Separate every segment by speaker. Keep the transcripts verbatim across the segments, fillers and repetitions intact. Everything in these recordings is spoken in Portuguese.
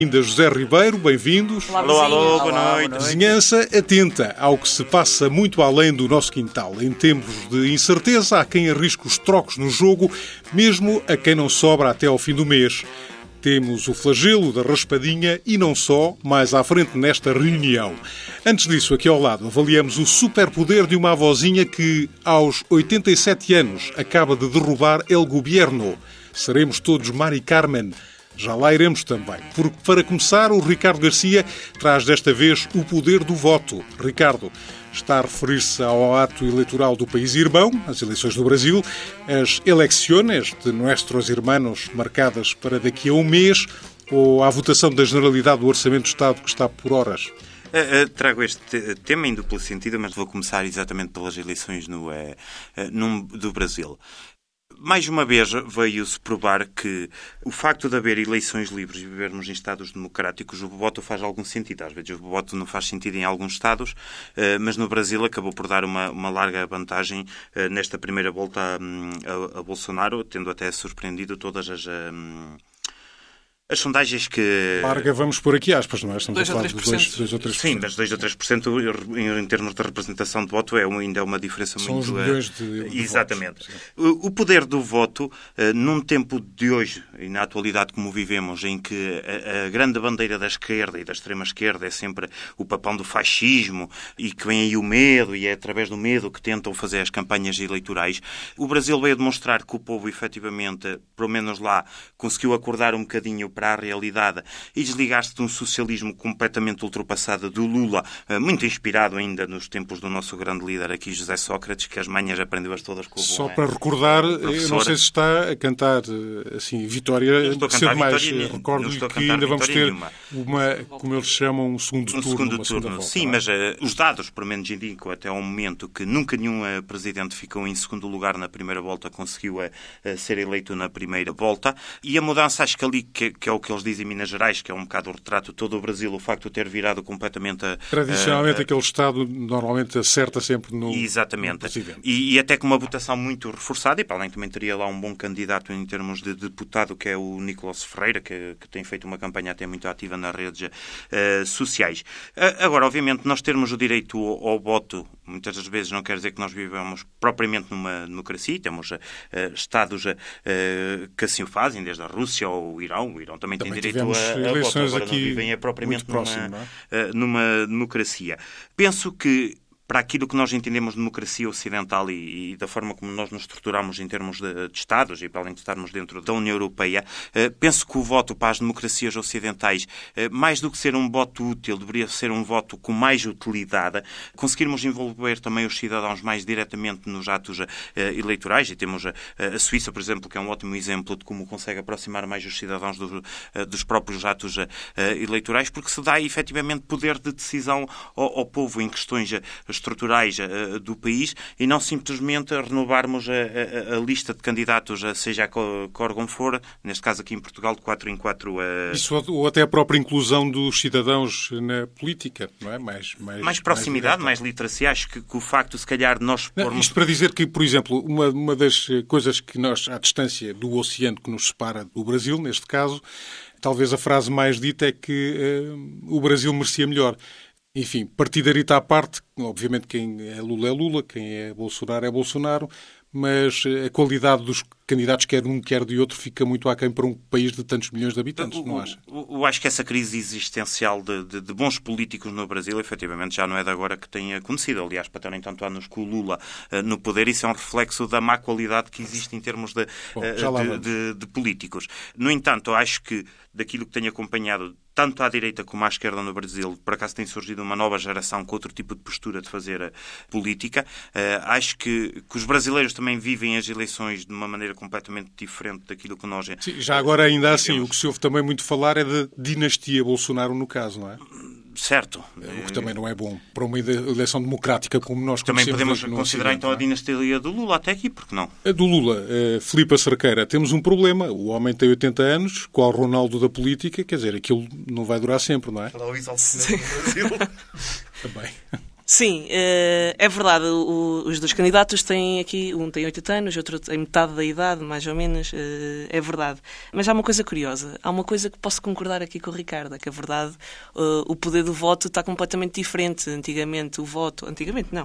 Speaker 1: Ainda José Ribeiro, bem-vindos.
Speaker 2: Alô, alô, boa noite.
Speaker 1: Vizinhança atenta ao que se passa muito além do nosso quintal. Em tempos de incerteza, há quem arrisque os trocos no jogo, mesmo a quem não sobra até ao fim do mês. Temos o flagelo da raspadinha e não só, mais à frente nesta reunião. Antes disso, aqui ao lado, avaliamos o superpoder de uma avózinha que, aos oitenta e sete anos, acaba de derrubar El Gobierno. Seremos todos Mari Carmen. Já lá iremos também. Porque, para começar, o Ricardo Garcia traz desta vez o poder do voto. Ricardo, está a referir-se ao ato eleitoral do país irmão, as eleições do Brasil, as eleições de nossos irmãos marcadas para daqui a um mês, ou à votação da Generalidade do Orçamento do Estado que está por horas?
Speaker 2: Uh, uh, trago este tema em duplo sentido, mas vou começar exatamente pelas eleições no, uh, uh, no, do Brasil. Mais uma vez veio-se provar que o facto de haver eleições livres e vivermos em Estados democráticos, o voto faz algum sentido. Às vezes o voto não faz sentido em alguns Estados, mas no Brasil acabou por dar uma, uma larga vantagem nesta primeira volta a, a, a Bolsonaro, tendo até surpreendido todas as... A, As sondagens que...
Speaker 1: Larga, vamos por aqui aspas, não é? Estamos
Speaker 3: dois
Speaker 1: a falar
Speaker 3: ou
Speaker 1: de
Speaker 3: três por cento.
Speaker 1: dois ou três por cento.
Speaker 2: Sim, mas dois ou três por cento em, em termos de representação de voto é um, ainda é uma diferença
Speaker 1: São
Speaker 2: muito...
Speaker 1: São os milhões de, de
Speaker 2: Exatamente.
Speaker 1: votos.
Speaker 2: O, o poder do voto, uh, num tempo de hoje, e na atualidade como vivemos, em que a, a grande bandeira da esquerda e da extrema-esquerda é sempre o papão do fascismo e que vem aí o medo e é através do medo que tentam fazer as campanhas eleitorais, o Brasil veio demonstrar que o povo, efetivamente, pelo menos lá, conseguiu acordar um bocadinho para a realidade e desligar-se de um socialismo completamente ultrapassado do Lula, muito inspirado ainda nos tempos do nosso grande líder aqui, José Sócrates, que as manhas aprendeu-as todas com o bom.
Speaker 1: Só para recordar,
Speaker 2: professor.
Speaker 1: Eu não sei se está a cantar assim, vitória, cedo mais. Recordo que ainda vamos ter nenhuma. uma, como eles chamam, um segundo
Speaker 2: um
Speaker 1: turno.
Speaker 2: Segundo
Speaker 1: uma
Speaker 2: turno.
Speaker 1: Volta,
Speaker 2: Sim,
Speaker 1: é?
Speaker 2: mas uh, os dados, pelo menos, indicam até ao momento que nunca nenhum uh, presidente ficou em segundo lugar na primeira volta, conseguiu uh, uh, ser eleito na primeira volta. E a mudança, acho que ali, que, que é o que eles dizem em Minas Gerais, que é um bocado o retrato de todo o Brasil, o facto de ter virado completamente a...
Speaker 1: Tradicionalmente,
Speaker 2: a, a,
Speaker 1: aquele Estado normalmente acerta sempre no,
Speaker 2: exatamente.
Speaker 1: no presidente.
Speaker 2: E, e até com uma votação muito reforçada, e para além também teria lá um bom candidato em termos de deputado, que é o Nicolás Ferreira, que, que tem feito uma campanha até muito ativa nas redes uh, sociais. Uh, agora, obviamente, nós termos o direito ao, ao voto, muitas das vezes não quer dizer que nós vivamos propriamente numa democracia, temos uh, Estados uh, que assim o fazem, desde a Rússia ou o Irão. O Irão também, também tem direito a, a voto, agora não vivem é propriamente
Speaker 1: próximo,
Speaker 2: numa,
Speaker 1: é?
Speaker 2: uh, numa democracia. Penso que para aquilo que nós entendemos de democracia ocidental e, e da forma como nós nos estruturamos em termos de, de Estados, e para além de estarmos dentro da União Europeia, eh, penso que o voto para as democracias ocidentais, eh, mais do que ser um voto útil, deveria ser um voto com mais utilidade, conseguirmos envolver também os cidadãos mais diretamente nos atos eh, eleitorais, e temos a, a Suíça, por exemplo, que é um ótimo exemplo de como consegue aproximar mais os cidadãos do, eh, dos próprios atos eh, eleitorais, porque se dá efetivamente poder de decisão ao, ao povo em questões estruturais uh, do país e não simplesmente renovarmos a, a, a lista de candidatos, seja a que órgão for, neste caso aqui em Portugal, de quatro em quatro. Uh...
Speaker 1: Isso ou até a própria inclusão dos cidadãos na política, não é? Mais, mais,
Speaker 2: mais proximidade, mais, mais literacia. Acho que, que o facto, se calhar, nós pormos...
Speaker 1: Não, isto para dizer que, por exemplo, uma, uma das coisas que nós, à distância do oceano que nos separa do Brasil, neste caso, talvez a frase mais dita é que uh, o Brasil merecia melhor. Enfim, partidarita à parte, obviamente quem é Lula é Lula, quem é Bolsonaro é Bolsonaro, mas a qualidade dos candidatos, quer de um, quer de outro, fica muito aquém para um país de tantos milhões de habitantes,
Speaker 2: o,
Speaker 1: não acha?
Speaker 2: Eu acho que essa crise existencial de, de, de bons políticos no Brasil, efetivamente, já não é de agora que tem acontecido. Aliás, para terem tanto anos com o Lula uh, no poder, isso é um reflexo da má qualidade que existe em termos de,
Speaker 1: Bom,
Speaker 2: uh, de, de, de políticos. No entanto, acho que daquilo que tenho acompanhado, tanto à direita como à esquerda no Brasil, por acaso tem surgido uma nova geração com outro tipo de postura de fazer a política. Uh, acho que, que os brasileiros também vivem as eleições de uma maneira completamente diferente daquilo que nós...
Speaker 1: Sim, já agora ainda assim, o que se ouve também muito falar é da dinastia Bolsonaro no caso, não é?
Speaker 2: Certo.
Speaker 1: O que também não é bom para uma eleição democrática como nós
Speaker 2: também
Speaker 1: conhecemos.
Speaker 2: Também podemos considerar então a dinastia do Lula até aqui, porque não?
Speaker 1: A do Lula, uh, Filipe Cerqueira, temos um problema. O homem tem oitenta anos, qual Ronaldo da política, quer dizer, aquilo não vai durar sempre, não é?
Speaker 3: Sim.
Speaker 1: Também.
Speaker 3: Sim, é verdade. Os dois candidatos têm aqui, um tem oitenta anos, outro tem metade da idade, mais ou menos. É verdade. Mas há uma coisa curiosa. Há uma coisa que posso concordar aqui com o Ricardo, é que a verdade, o poder do voto está completamente diferente. Antigamente o voto... Antigamente não.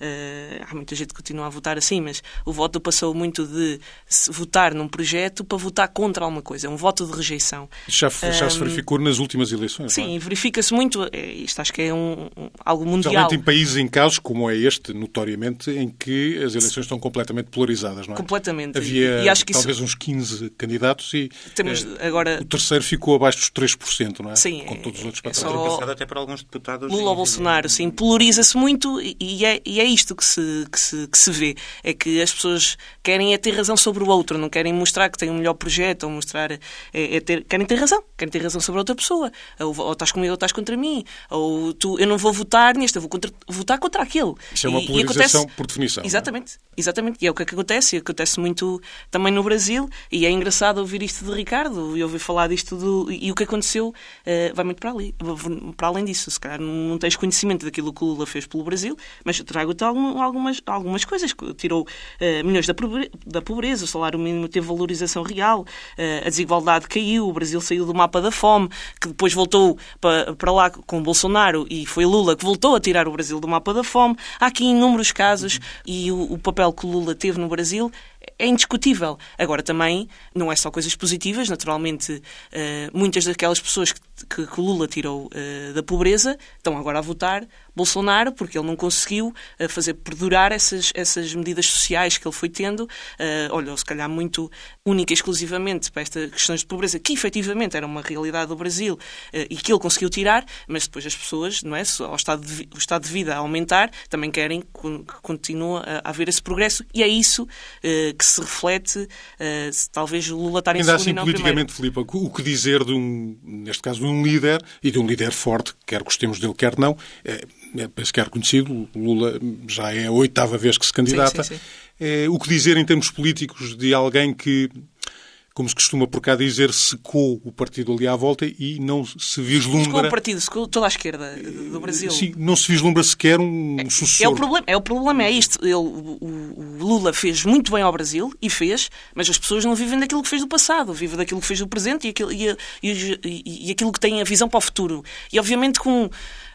Speaker 3: Há muita gente que continua a votar assim, mas o voto passou muito de votar num projeto para votar contra alguma coisa. É um voto de rejeição.
Speaker 1: Já, já um, se verificou nas últimas eleições.
Speaker 3: Sim,
Speaker 1: não é?
Speaker 3: verifica-se muito. Isto acho que é um, um, algo mundial.
Speaker 1: Geralmente em países em casos como é este, notoriamente, em que as eleições estão completamente polarizadas, não é?
Speaker 3: Completamente.
Speaker 1: Havia
Speaker 3: e acho que
Speaker 1: talvez
Speaker 3: isso...
Speaker 1: uns quinze candidatos e
Speaker 3: Temos
Speaker 1: eh,
Speaker 3: agora...
Speaker 1: o terceiro ficou abaixo dos três por cento, não é?
Speaker 3: Sim.
Speaker 1: Com todos os outros
Speaker 3: é
Speaker 1: patamares.
Speaker 3: só...
Speaker 2: passado até para alguns deputados.
Speaker 3: Lula ou Bolsonaro, sim. Polariza-se muito e é, e é isto que se, que, se, que se vê. É que as pessoas querem é ter razão sobre o outro, não querem mostrar que têm um melhor projeto ou mostrar... É, é ter, querem ter razão. Querem ter razão sobre a outra pessoa. Ou, ou estás comigo ou estás contra mim. Ou tu, eu não vou votar neste, eu vou contra, votar contra aquele.
Speaker 1: Isso é uma
Speaker 3: e,
Speaker 1: polarização
Speaker 3: e acontece...
Speaker 1: por definição.
Speaker 3: Exatamente. Exatamente. E é o que, é que acontece. E acontece muito também no Brasil. E é engraçado ouvir isto de Ricardo e ouvir falar disto do... E o que aconteceu uh, vai muito para ali. Para além disso. Se calhar não, não tens conhecimento daquilo que o Lula fez pelo Brasil, mas trago-te algumas, algumas coisas. Tirou uh, milhões da pobreza, da pobreza, o salário mínimo teve valorização real, uh, a desigualdade caiu, o Brasil saiu do mapa da fome, que depois voltou para, para lá com Bolsonaro e foi Lula que voltou a tirar o Brasil do mapa da fome. Há aqui inúmeros casos e o, o papel que o Lula teve no Brasil é indiscutível. Agora, também, não é só coisas positivas. Naturalmente, uh, muitas daquelas pessoas que, que, que o Lula tirou uh, da pobreza estão agora a votar Bolsonaro, porque ele não conseguiu uh, fazer perdurar essas, essas medidas sociais que ele foi tendo. Uh, olha, se calhar muito única e exclusivamente para estas questões de pobreza, que efetivamente era uma realidade do Brasil uh, e que ele conseguiu tirar, mas depois as pessoas, não é, ao estado de, o estado de vida a aumentar, também querem que continue a, a haver esse progresso, e é isso uh, que se reflete, uh, se talvez o Lula estar em segundo
Speaker 1: assim,
Speaker 3: e não
Speaker 1: politicamente,
Speaker 3: primeiro.
Speaker 1: Filipe, o que dizer de um, neste caso, de um líder, e de um líder forte, quer gostemos dele, quer não, é, é, penso que é reconhecido, Lula já é a oitava vez que se candidata.
Speaker 3: Sim, sim, sim.
Speaker 1: É, o que dizer em termos políticos de alguém que, como se costuma por cá dizer, secou o partido ali à volta e não se vislumbra...
Speaker 3: Secou o partido, secou toda a esquerda do Brasil.
Speaker 1: Sim, não se vislumbra sequer um
Speaker 3: é,
Speaker 1: sucessor.
Speaker 3: É o problema, é, o problema é isto. Ele, o, o Lula fez muito bem ao Brasil, e fez, mas as pessoas não vivem daquilo que fez do passado, vivem daquilo que fez do presente e aquilo, e, e, e, e aquilo que tem a visão para o futuro. E obviamente com...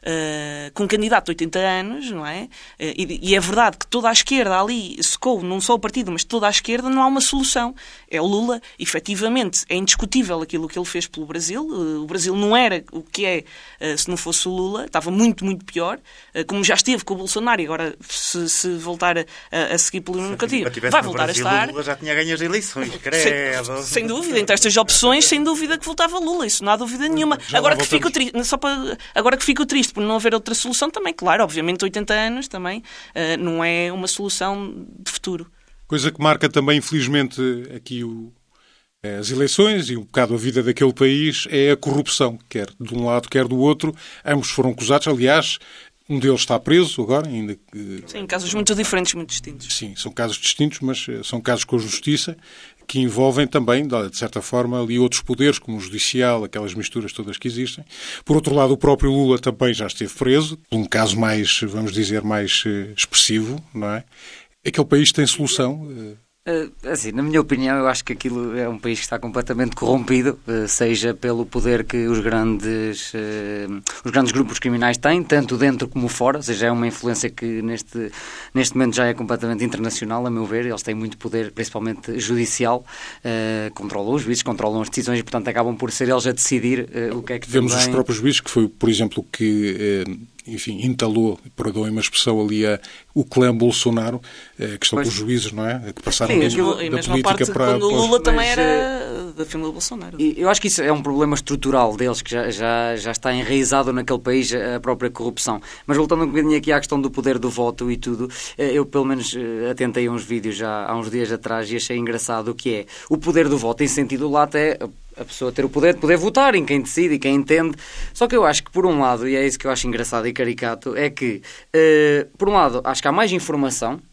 Speaker 3: Uh, com um candidato de oitenta anos, não é? Uh, e, e é verdade que toda a esquerda ali secou, não só o partido, mas toda a esquerda, não há uma solução. É o Lula, efetivamente, é indiscutível aquilo que ele fez pelo Brasil. Uh, o Brasil não era o que é uh, se não fosse o Lula, estava muito, muito pior, uh, como já esteve com o Bolsonaro, e agora se, se voltar a, a seguir pelo negativo, vai voltar
Speaker 2: Brasil,
Speaker 3: a estar.
Speaker 2: O Lula já tinha ganho as eleições, credo.
Speaker 3: Sem, sem dúvida, entre estas opções, sem dúvida que voltava Lula, isso não há dúvida nenhuma. Agora que, fico triste, só para, agora que fico triste por não haver outra solução também, claro, obviamente oitenta anos também uh, não é uma solução de futuro.
Speaker 1: Coisa que marca também, infelizmente, aqui o, as eleições e um bocado a vida daquele país é a corrupção, quer de um lado, quer do outro. Ambos foram acusados, aliás, um deles está preso agora, ainda que...
Speaker 3: Sim, casos muito diferentes, muito distintos.
Speaker 1: Sim, são casos distintos, mas são casos com a justiça, que envolvem também, de certa forma, ali outros poderes, como o judicial, aquelas misturas todas que existem. Por outro lado, o próprio Lula também já esteve preso, por um caso mais, vamos dizer, mais expressivo, não é? Aquele país tem solução...
Speaker 4: Assim, na minha opinião, eu acho que aquilo é um país que está completamente corrompido, seja pelo poder que os grandes, os grandes grupos criminais têm, tanto dentro como fora, ou seja, é uma influência que neste, neste momento já é completamente internacional, a meu ver. Eles têm muito poder, principalmente judicial, controlam os juízes, controlam as decisões e, portanto, acabam por ser eles a decidir o que é que
Speaker 1: Vemos
Speaker 4: também...
Speaker 1: os próprios juízes, que foi, por exemplo, que... enfim, entalou, perdoem-me a expressão ali, a, o clã Bolsonaro, a questão
Speaker 4: pois,
Speaker 1: dos juízes, não é? Que passaram
Speaker 3: sim,
Speaker 1: mesmo
Speaker 3: aquilo,
Speaker 1: da política
Speaker 3: parte,
Speaker 1: para...
Speaker 3: Quando o Lula
Speaker 4: mas,
Speaker 3: também era da família Bolsonaro.
Speaker 4: Eu acho que isso é um problema estrutural deles, que já, já, já está enraizado naquele país a própria corrupção. Mas voltando um bocadinho aqui à questão do poder do voto e tudo, eu pelo menos atentei a uns vídeos já há uns dias atrás e achei engraçado o que é o poder do voto, em sentido lato é a pessoa ter o poder de poder votar em quem decide e quem entende. Só que eu acho que, por um lado, e é isso que eu acho engraçado e caricato, é que, uh, por um lado, acho que há mais informação,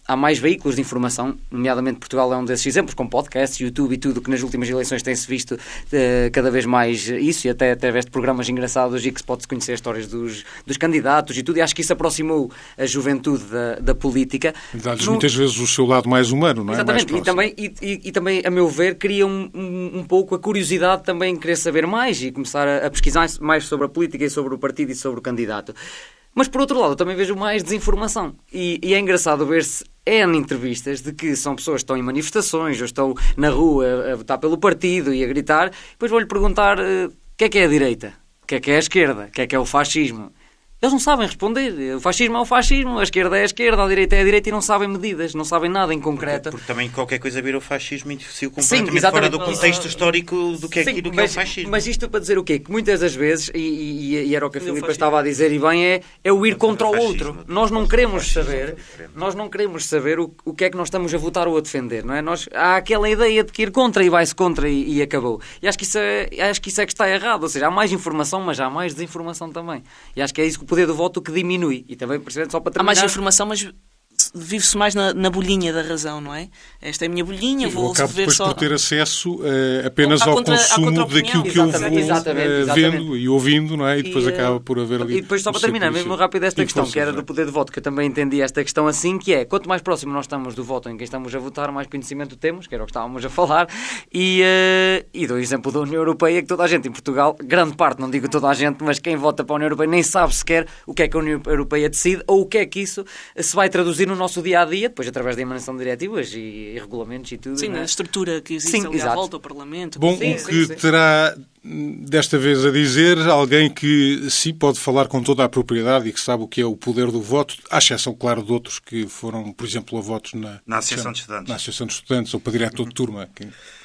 Speaker 4: há mais veículos de informação, nomeadamente Portugal é um desses exemplos, com podcasts, YouTube e tudo, que nas últimas eleições tem-se visto uh, cada vez mais isso, e até através de programas engraçados e que se pode conhecer as histórias dos, dos candidatos e tudo, e acho que isso aproximou a juventude da, da política.
Speaker 1: Dá-lhes no... muitas vezes o seu lado mais humano, não é?
Speaker 4: Exatamente, e também, e, e, e também, a meu ver, cria um, um, um pouco a curiosidade também de querer saber mais e começar a, a pesquisar mais sobre a política e sobre o partido e sobre o candidato. Mas, por outro lado, eu também vejo mais desinformação. E, e é engraçado ver-se N entrevistas de que são pessoas que estão em manifestações ou estão na rua a votar pelo partido e a gritar. Depois vou-lhe perguntar uh, o que é que é a direita, o que é que é a esquerda, o que é que é o fascismo. Eles não sabem responder. O fascismo é o fascismo, a esquerda é a esquerda, a direita é a direita e não sabem medidas, não sabem nada em concreto.
Speaker 2: Porque, porque também qualquer coisa vira o fascismo e se-o completamente Sim, fora do contexto histórico do que é, Sim, aquilo
Speaker 4: mas,
Speaker 2: que é o fascismo.
Speaker 4: Mas isto para dizer o quê? Que muitas das vezes, e, e, e era o que a Filipa estava a dizer, e bem, é, é o ir contra o outro. Nós não queremos saber, nós não queremos saber o, o que é que nós estamos a votar ou a defender, não é? Nós, há aquela ideia de que ir contra e vai-se contra e, e acabou. E acho que, isso é, acho que isso é que está errado. Ou seja, há mais informação, mas há mais desinformação também. E acho que é isso que o poder do voto que diminui. E também, percebendo, só para terminar...
Speaker 3: Há mais informação, mas vive-se mais na, na bolhinha da razão, não é? Esta é a minha bolhinha,
Speaker 1: Sim,
Speaker 3: vou
Speaker 1: acabo
Speaker 3: ver
Speaker 1: depois
Speaker 3: só...
Speaker 1: por ter acesso uh, apenas ao
Speaker 3: contra,
Speaker 1: consumo daquilo que eu vou
Speaker 4: exatamente,
Speaker 1: uh,
Speaker 4: exatamente.
Speaker 1: vendo e ouvindo, não é? E depois
Speaker 3: e,
Speaker 1: acaba por haver ali...
Speaker 4: E depois, só para terminar, mesmo rápido esta questão, que era do poder de voto, que eu também entendi esta questão assim, que é, quanto mais próximo nós estamos do voto em quem estamos a votar, mais conhecimento temos, que era o que estávamos a falar, e, uh, e dou o exemplo da União Europeia, que toda a gente em Portugal, grande parte, não digo toda a gente, mas quem vota para a União Europeia nem sabe sequer o que é que a União Europeia decide, ou o que é que isso se vai traduzir no nosso dia-a-dia, depois através da emanação de diretivas e, e regulamentos e tudo.
Speaker 3: Sim,
Speaker 4: né?
Speaker 3: A estrutura que existe
Speaker 4: sim,
Speaker 3: ali
Speaker 4: exato.
Speaker 3: à volta ao Parlamento.
Speaker 1: Bom,
Speaker 3: sim,
Speaker 1: o
Speaker 3: sim,
Speaker 1: que
Speaker 3: sim.
Speaker 1: terá desta vez a dizer alguém que sim pode falar com toda a propriedade e que sabe o que é o poder do voto, à exceção, claro, de outros que foram, por exemplo, a votos na,
Speaker 2: na Associação de Estudantes.
Speaker 1: Na Associação de Estudantes ou para diretor de turma. Que...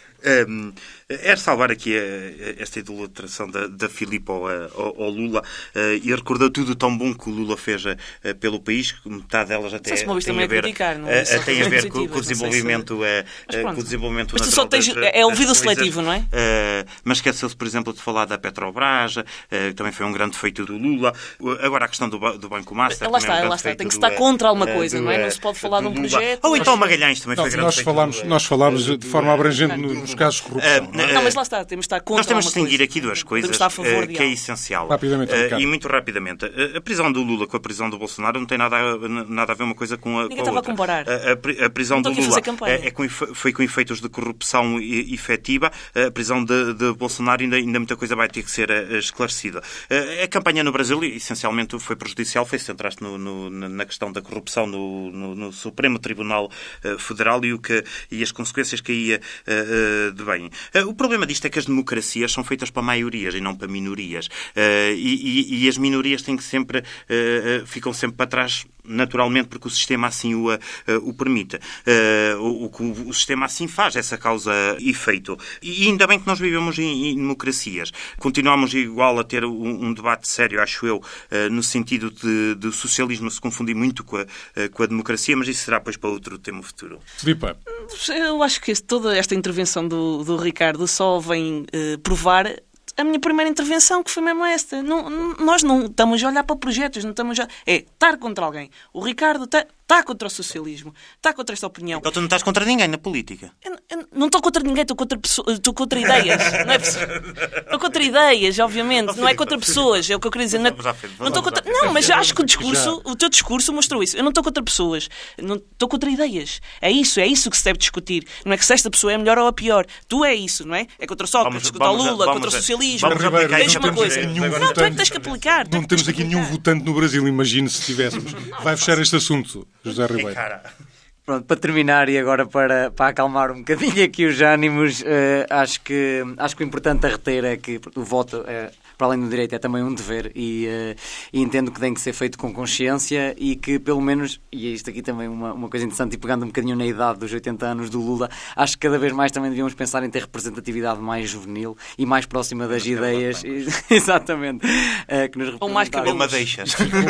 Speaker 2: Um, é salvar aqui a, a, esta idolatração da, da Filipa ao, ao, ao Lula uh, e recordou tudo tão bom que o Lula fez uh, pelo país, que metade delas até tem a ver,
Speaker 3: criticar, não é?
Speaker 2: uh, tem a ver com, com o desenvolvimento, se... uh, com o desenvolvento
Speaker 3: mas
Speaker 2: natural.
Speaker 3: Só tens, das, é ouvido seletivo, não é?
Speaker 2: Uh, mas esqueceu-se, por exemplo, de falar da Petrobras, uh, também foi um grande feito do Lula. Uh, agora a questão do, do Banco Master.
Speaker 3: Lá está,
Speaker 2: é um
Speaker 3: lá está. Tem que se estar contra alguma coisa, uh, do, não é? Não se pode falar de um projeto.
Speaker 2: Ou então Magalhães também
Speaker 1: não,
Speaker 2: foi grande
Speaker 1: nós
Speaker 2: feito.
Speaker 1: Falámos,
Speaker 2: do,
Speaker 1: nós falámos
Speaker 2: do,
Speaker 1: de forma abrangente do, nos casos de corrupção.
Speaker 2: Uh,
Speaker 1: não, é?
Speaker 3: não, mas lá está, temos de estar contra.
Speaker 2: Nós temos de distinguir
Speaker 3: coisa.
Speaker 2: aqui duas coisas
Speaker 3: estar a favor
Speaker 2: uh,
Speaker 3: de
Speaker 2: que é essencial.
Speaker 1: Rapidamente,
Speaker 2: uh, e muito rapidamente. Uh, a prisão do Lula com a prisão do Bolsonaro não tem nada a, nada a ver uma coisa com a,
Speaker 3: Ninguém
Speaker 2: com a
Speaker 3: estava
Speaker 2: outra.
Speaker 3: a comparar.
Speaker 2: A, a, a prisão do Lula é, é com, foi com efeitos de corrupção efetiva. A prisão de, de Bolsonaro ainda, ainda muita coisa vai ter que ser uh, esclarecida. Uh, a campanha no Brasil, essencialmente, foi prejudicial. Foi centrar-se no, no, na questão da corrupção no, no, no Supremo Tribunal uh, Federal e, o que, e as consequências que ia uh, uh, de bem. Uh, o problema disto é que as democracias são feitas para maiorias e não para minorias. Uh, e, e, e as minorias têm que sempre, uh, ficam sempre para trás, naturalmente, porque o sistema assim o, uh, o permite. Uh, o, o, o sistema assim faz, essa causa efeito. E ainda bem que nós vivemos em, em democracias. Continuamos igual a ter um, um debate sério, acho eu, uh, no sentido de, de o socialismo se confundir muito com a, uh, com a democracia, mas isso será depois para outro tema futuro.
Speaker 1: Filipe.
Speaker 3: Eu acho que toda esta intervenção do, do Ricardo só vem uh, provar a minha primeira intervenção, que foi mesmo esta. Não, não, nós não estamos a olhar para projetos, não estamos a... É estar contra alguém. O Ricardo está, está contra o socialismo, está contra esta opinião.
Speaker 2: Então tu não estás contra ninguém na política.
Speaker 3: Eu, eu não estou contra ninguém, estou contra, pessoas, estou contra ideias. Não é estou contra ideias, obviamente. Não é contra pessoas, é o que eu queria dizer. Não, não, estou contra, não, mas acho que o discurso, o teu discurso mostrou isso. Eu não estou contra pessoas, não, estou contra ideias. É isso, é isso que se deve discutir. Não é que se esta pessoa é melhor ou a pior. Tu é isso, não é? É contra Sócrates, contra o Lula, contra o socialismo. Tens uma coisa. Não, tu é que tens que aplicar.
Speaker 1: Não temos aqui nenhum votante no Brasil, imagine se tivéssemos. Vai fechar este assunto, José Ribeiro.
Speaker 4: Pronto, para terminar e agora para, para acalmar um bocadinho aqui os ânimos, uh, acho, que, acho que o importante a reter é que o voto, uh, para além do direito, é também um dever e, uh, e entendo que tem que ser feito com consciência e que pelo menos, e isto aqui também uma, uma coisa interessante, e pegando um bocadinho na idade dos oitenta anos do Lula, acho que cada vez mais também devíamos pensar em ter representatividade mais juvenil e mais próxima das ideias, exatamente, uh, que nos representam.
Speaker 3: Ou mais cabelo.
Speaker 2: Uma deixa.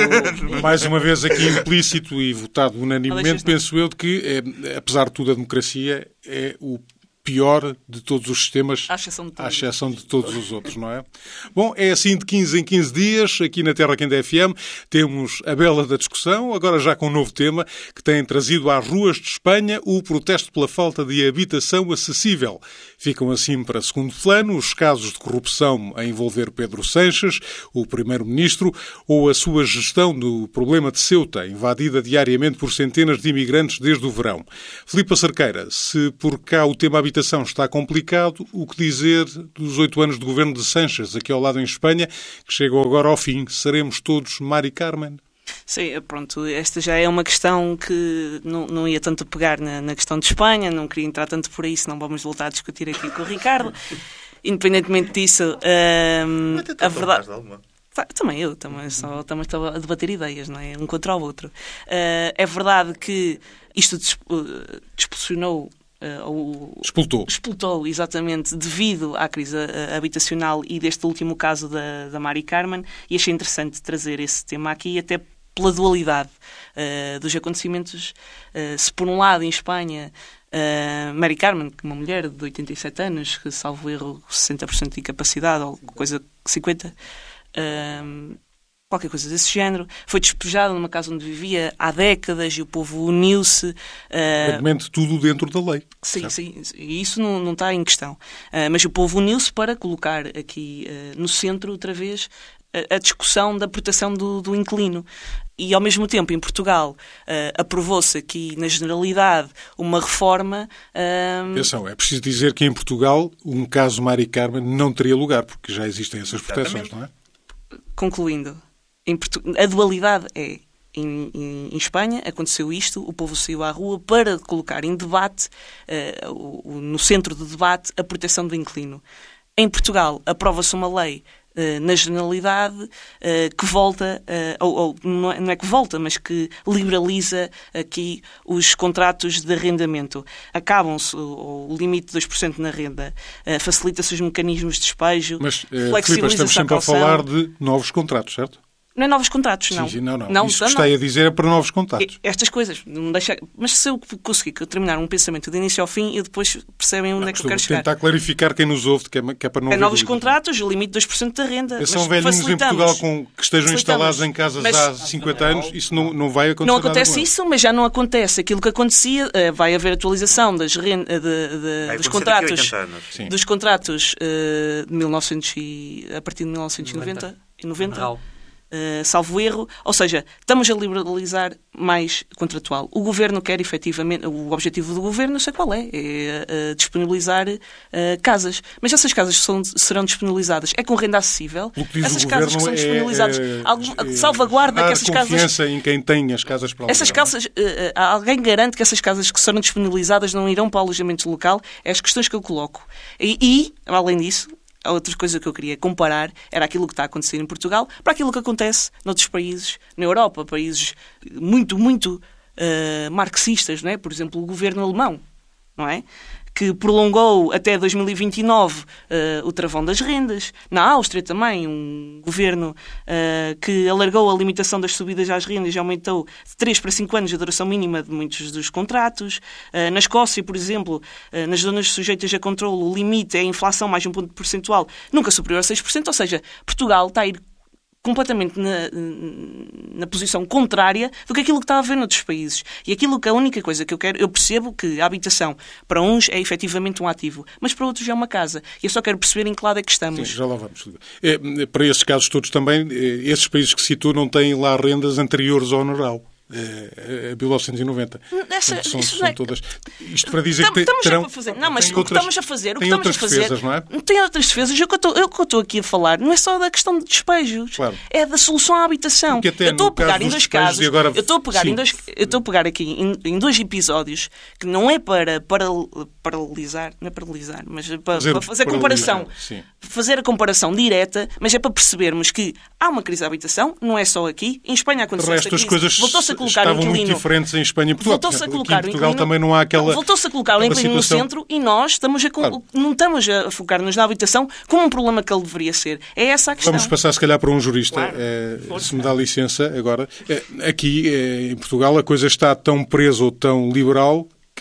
Speaker 1: Mais uma vez aqui implícito e votado unanimemente, penso eu, de que, é, apesar de tudo, a democracia é o pior de todos os sistemas,
Speaker 3: à exceção de todos,
Speaker 1: à exceção de todos os outros, não é? Bom, é assim de quinze em quinze dias, aqui na Terra Quente F M, temos a Bela da Discussão, agora já com um novo tema, que tem trazido às ruas de Espanha o protesto pela falta de habitação acessível. Ficam assim para segundo plano os casos de corrupção a envolver Pedro Sánchez, o primeiro-ministro, ou a sua gestão do problema de Ceuta, invadida diariamente por centenas de imigrantes desde o verão. Filipe Cerqueira, se por cá o tema habitação está complicado, o que dizer dos oito anos de governo de Sánchez, aqui ao lado em Espanha, que chegam agora ao fim? Seremos todos Mari Carmen?
Speaker 3: Sim, pronto, esta já é uma questão que não, não ia tanto pegar na, na questão de Espanha, não queria entrar tanto por aí, senão vamos voltar a discutir aqui com o Ricardo. Independentemente disso, hum, a verdade... Também eu, também, só, também estou a debater ideias, não é? Um contra o outro. Uh, é verdade que isto despulsionou... Uh, ou,
Speaker 1: Expultou.
Speaker 3: Expultou, exatamente, devido à crise uh, habitacional e deste último caso da, da Mari Carmen, e achei interessante trazer esse tema aqui, até pela dualidade uh, dos acontecimentos. Uh, se por um lado em Espanha uh, Mari Carmen, que é uma mulher de oitenta e sete anos, que salvo erro sessenta por cento de incapacidade, ou coisa cinquenta por cento, uh, qualquer coisa desse género, foi despejada numa casa onde vivia há décadas e o povo uniu-se.
Speaker 1: Praticamente uh, tudo dentro da lei.
Speaker 3: Sim,
Speaker 1: certo?
Speaker 3: sim, e isso não, não está em questão. Uh, mas o povo uniu-se para colocar aqui uh, no centro, outra vez, a, a discussão da proteção do, do inquilino. E, ao mesmo tempo, em Portugal, uh, aprovou-se aqui, na generalidade, uma reforma... Uh...
Speaker 1: Atenção, é preciso dizer que em Portugal um caso Mari Carmen não teria lugar, porque já existem essas proteções, não é?
Speaker 3: Concluindo, em Portu... a dualidade é... Em, em, em Espanha aconteceu isto, o povo saiu à rua para colocar em debate, uh, o, o, no centro do debate, a proteção do inquilino. Em Portugal aprova-se uma lei, uh, na generalidade, uh, que volta, uh, ou, ou não, é, não é que volta, mas que liberaliza aqui os contratos de arrendamento. Acabam-se o, o limite de dois por cento na renda, uh, facilita-se os mecanismos de despejo,
Speaker 1: mas, uh,
Speaker 3: flexibiliza-se
Speaker 1: Filipe, estamos sempre
Speaker 3: a
Speaker 1: a falar de novos contratos, certo?
Speaker 3: Não é novos contratos, não.
Speaker 1: Sim, sim, não, não.
Speaker 3: não
Speaker 1: Isso
Speaker 3: não,
Speaker 1: que está
Speaker 3: não.
Speaker 1: a dizer é para novos contratos.
Speaker 3: Estas coisas, não deixa... mas se eu conseguir terminar um pensamento de início ao fim, eu depois percebem onde
Speaker 1: não,
Speaker 3: é que eu quero chegar.
Speaker 1: Tentar clarificar quem nos ouve, que é, que é para não
Speaker 3: É novos
Speaker 1: dúvida.
Speaker 3: contratos, o limite de dois por cento da renda.
Speaker 1: São velhinhos em Portugal com, que estejam instalados em casas
Speaker 3: mas,
Speaker 1: há cinquenta anos, isso não, não vai acontecer.
Speaker 3: Não acontece
Speaker 1: nada
Speaker 3: isso, mas já não acontece aquilo que acontecia. Vai haver atualização das renda, de, de, dos contratos, dos contratos uh, de mil e novecentos e, a partir de mil novecentos e noventa. noventa. Uh, salvo erro, ou seja, estamos a liberalizar mais contratual. O Governo quer efetivamente, o objetivo do Governo, eu sei qual é, é uh, disponibilizar uh, casas. Mas essas casas são, serão disponibilizadas, é com renda acessível, essas casas que são disponibilizadas, é, algum, é, salvaguarda que essas casas...
Speaker 1: confiança em quem tem as casas para
Speaker 3: essas casas, uh, alguém garante que essas casas que serão disponibilizadas não irão para o alojamento local, é as questões que eu coloco. E, e além disso, a outra coisa que eu queria comparar era aquilo que está a acontecer em Portugal para aquilo que acontece noutros países, na Europa, países muito, muito uh, marxistas, não é? Por exemplo, o governo alemão, não é? Que prolongou até dois mil e vinte e nove uh, o travão das rendas. Na Áustria também, um governo uh, que alargou a limitação das subidas às rendas e aumentou de três para cinco anos a duração mínima de muitos dos contratos. Uh, na Escócia, por exemplo, uh, nas zonas sujeitas a controle, o limite é a inflação mais um ponto percentual, nunca superior a seis por cento. Ou seja, Portugal está a ir completamente na, na posição contrária do que aquilo que está a ver noutros países. E aquilo que a única coisa que eu quero... Eu percebo que a habitação, para uns, é efetivamente um ativo, mas para outros é uma casa. E eu só quero perceber em que lado é que estamos.
Speaker 1: Sim, já lá vamos. É, para esses casos todos também, esses países que citou não têm lá rendas anteriores ao honorário. É, é mil novecentos e noventa.
Speaker 3: Essa,
Speaker 1: Portanto, são,
Speaker 3: isso
Speaker 1: são
Speaker 3: é...
Speaker 1: todas... Isto para dizer que
Speaker 3: estamos
Speaker 1: terão...
Speaker 3: a fazer. Não, mas o que
Speaker 1: outras...
Speaker 3: estamos a fazer, o que
Speaker 1: tem
Speaker 3: estamos
Speaker 1: outras
Speaker 3: a fazer,
Speaker 1: defesas, não é?
Speaker 3: Tem outras defesas. O que eu estou aqui a falar não é só da questão de despejos,
Speaker 1: claro.
Speaker 3: É da solução à habitação. Eu estou a pegar em dois casos, agora... eu estou a pegar Sim. em dois, eu estou a pegar aqui em, em dois episódios que não é para, para paralisar, não é paralisar, mas para fazer, para fazer a comparação, fazer a comparação direta, mas é para percebermos que há uma crise de habitação, não é só aqui. Em Espanha aconteceu esta crise,
Speaker 1: coisas
Speaker 3: voltou-se a colocar o inquilino.
Speaker 1: diferentes em Espanha e Portugal.
Speaker 3: Voltou-se a colocar
Speaker 1: aqui em Portugal também não há aquela...
Speaker 3: Voltou-se a colocar o inquilino no centro e nós estamos a, claro. não estamos a focar-nos na habitação como um problema que ele deveria ser. É essa a questão.
Speaker 1: Vamos passar, se calhar, para um jurista.
Speaker 3: Claro.
Speaker 1: É, se me dá licença agora. É, aqui, é, em Portugal, a coisa está tão presa ou tão liberal que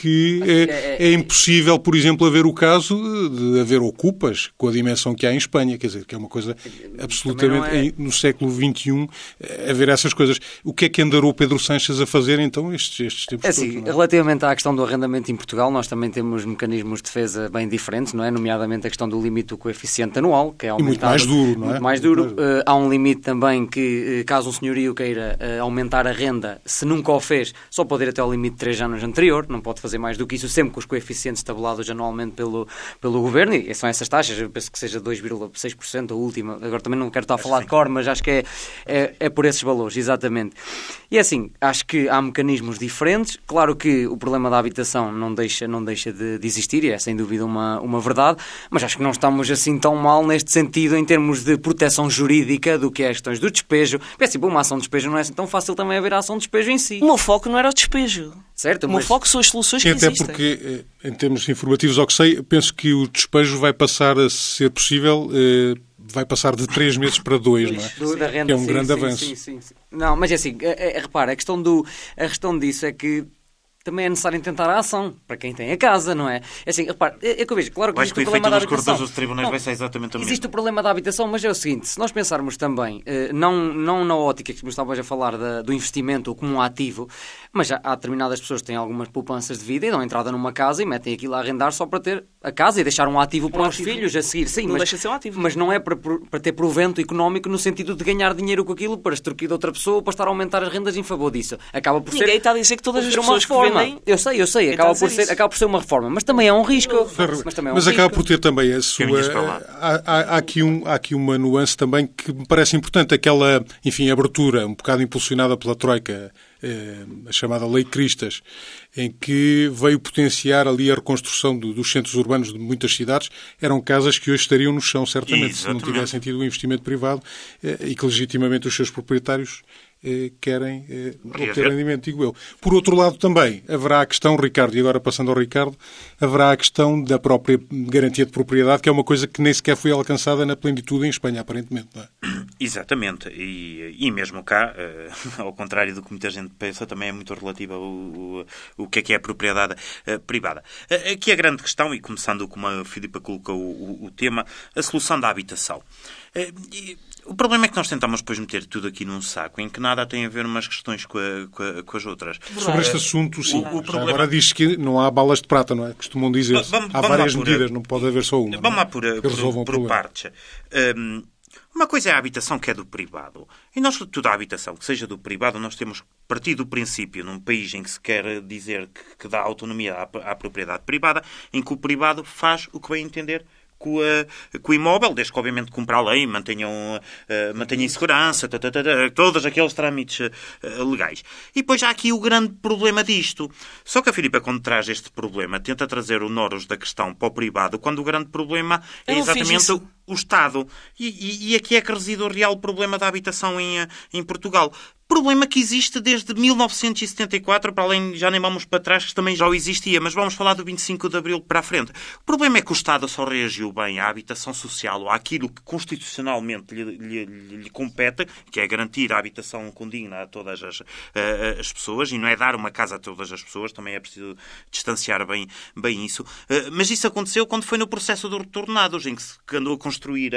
Speaker 1: que é, é impossível, por exemplo, haver o caso de haver ocupas com a dimensão que há em Espanha, quer dizer, que é uma coisa absolutamente, é... no século vinte e um, haver essas coisas. O que é que andarou Pedro Sánchez a fazer, então, estes, estes tempos
Speaker 4: é assim, todos? Não é? Relativamente à questão do arrendamento em Portugal, nós também temos mecanismos de defesa bem diferentes, não é? Nomeadamente a questão do limite do coeficiente anual, que é aumentado.
Speaker 1: E muito mais duro, não é?
Speaker 4: Muito mais duro. Muito mais duro. Uh, há um limite também que, uh, caso um senhorio queira uh, aumentar a renda, se nunca o fez, só pode ir até ao limite de três anos anterior, não pode fazer mais do que isso, sempre com os coeficientes tabulados anualmente pelo, pelo Governo, e são essas taxas, eu penso que seja dois vírgula seis por cento a última, agora também não quero estar a falar de cor, mas acho que é, é, é por esses valores, exatamente. E assim, acho que há mecanismos diferentes, claro que o problema da habitação não deixa, não deixa de, de existir, e é sem dúvida uma, uma verdade, mas acho que não estamos assim tão mal neste sentido em termos de proteção jurídica do que é as questões do despejo. É assim, uma ação de despejo não é assim tão fácil também haver a ação de despejo em si.
Speaker 3: O meu foco não era o despejo.
Speaker 4: Certo,
Speaker 3: o meu
Speaker 4: mas...
Speaker 3: foco são as soluções que
Speaker 1: até
Speaker 3: existem.
Speaker 1: Até porque, em termos informativos, ao que sei, penso que o despejo vai passar a ser possível, eh, vai passar de três meses para dois, não é?
Speaker 4: Do, da renda,
Speaker 1: é um
Speaker 4: sim,
Speaker 1: grande
Speaker 4: sim,
Speaker 1: avanço.
Speaker 4: Sim, sim, sim. Não, mas é assim, é, é, repara, a questão, do, a questão disso é que também é necessário tentar a ação, para quem tem a casa, não é? É assim, repare, é, é que eu vejo, claro que existe o problema da habitação.
Speaker 2: Os corredores dos tribunais vai ser exatamente o mesmo.
Speaker 4: Existe o problema da habitação, mas é o seguinte, se nós pensarmos também, não, não na ótica que me estavas a falar da, do investimento como um ativo, mas há, há determinadas pessoas que têm algumas poupanças de vida e dão entrada numa casa e metem aquilo a arrendar só para ter a casa e deixar um ativo para um os ativo. filhos a seguir. Sim,
Speaker 3: não
Speaker 4: mas,
Speaker 3: deixa de ser um ativo.
Speaker 4: Mas não é para, para ter provento económico no sentido de ganhar dinheiro com aquilo para extorquir de outra pessoa ou para estar a aumentar as rendas em favor disso. Acaba por
Speaker 3: Ninguém
Speaker 4: ser...
Speaker 3: está a dizer que todas as
Speaker 4: uma
Speaker 3: pessoas
Speaker 4: reforma.
Speaker 3: que vendem...
Speaker 4: Eu sei, eu sei, acaba por, ser, acaba por ser uma reforma, mas também é um risco.
Speaker 1: Mas, também é um mas acaba risco. por ter também a sua... Há, há, há, aqui um, há aqui uma nuance também que me parece importante, aquela, enfim, abertura um bocado impulsionada pela Troika, eh, a chamada Lei Cristas, em que veio potenciar ali a reconstrução do, dos centros urbanos de muitas cidades. Eram casas que hoje estariam no chão, certamente, Exatamente. se não tivessem tido o investimento privado eh, e que legitimamente os seus proprietários eh, querem eh, obter rendimento, digo eu. Por outro lado também, haverá a questão, Ricardo, e agora passando ao Ricardo, haverá a questão da própria garantia de propriedade, que é uma coisa que nem sequer foi alcançada na plenitude em Espanha, aparentemente, não é?
Speaker 2: Exatamente, e, e mesmo cá, uh, ao contrário do que muita gente pensa, também é muito relativa ao, ao, ao que é que é a propriedade uh, privada. Uh, aqui a grande questão, e começando como a Filipa colocou o, o, o tema, a solução da habitação. Uh, e, o problema é que nós tentamos depois meter tudo aqui num saco em que nada tem a ver umas questões com, a, com, a, com as outras.
Speaker 1: Sobre este assunto, sim. O, o problema... Agora diz que não há balas de prata, não é? Costumam dizer. Vamos, há vamos várias medidas, não pode haver só uma.
Speaker 2: Vamos lá por, por, por partes. Um, uma coisa é a habitação que é do privado. E nós, toda a habitação que seja do privado, nós temos que partir do princípio, num país em que se quer dizer que, que dá autonomia à, à propriedade privada, em que o privado faz o que vai entender com, a, com o imóvel, desde que obviamente cumpra a lei, mantenham, uh, mantenham em segurança, tata, tata, todos aqueles trâmites uh, legais. E depois há aqui o grande problema disto. Só que a Filipa, quando traz este problema, tenta trazer o noros da questão para o privado, quando o grande problema é exatamente o, o Estado. E, e, e aqui é que reside o real problema da habitação em, em Portugal. Problema que existe desde mil novecentos e setenta e quatro, para além, já nem vamos para trás, que também já existia, mas vamos falar do vinte e cinco de Abril para a frente. O problema é que o Estado só reagiu bem à habitação social ou àquilo que constitucionalmente lhe, lhe, lhe compete, que é garantir a habitação condigna a todas as, uh, as pessoas, e não é dar uma casa a todas as pessoas, também é preciso distanciar bem, bem isso. Uh, mas isso aconteceu quando foi no processo dos retornados, em que se andou a construir uh,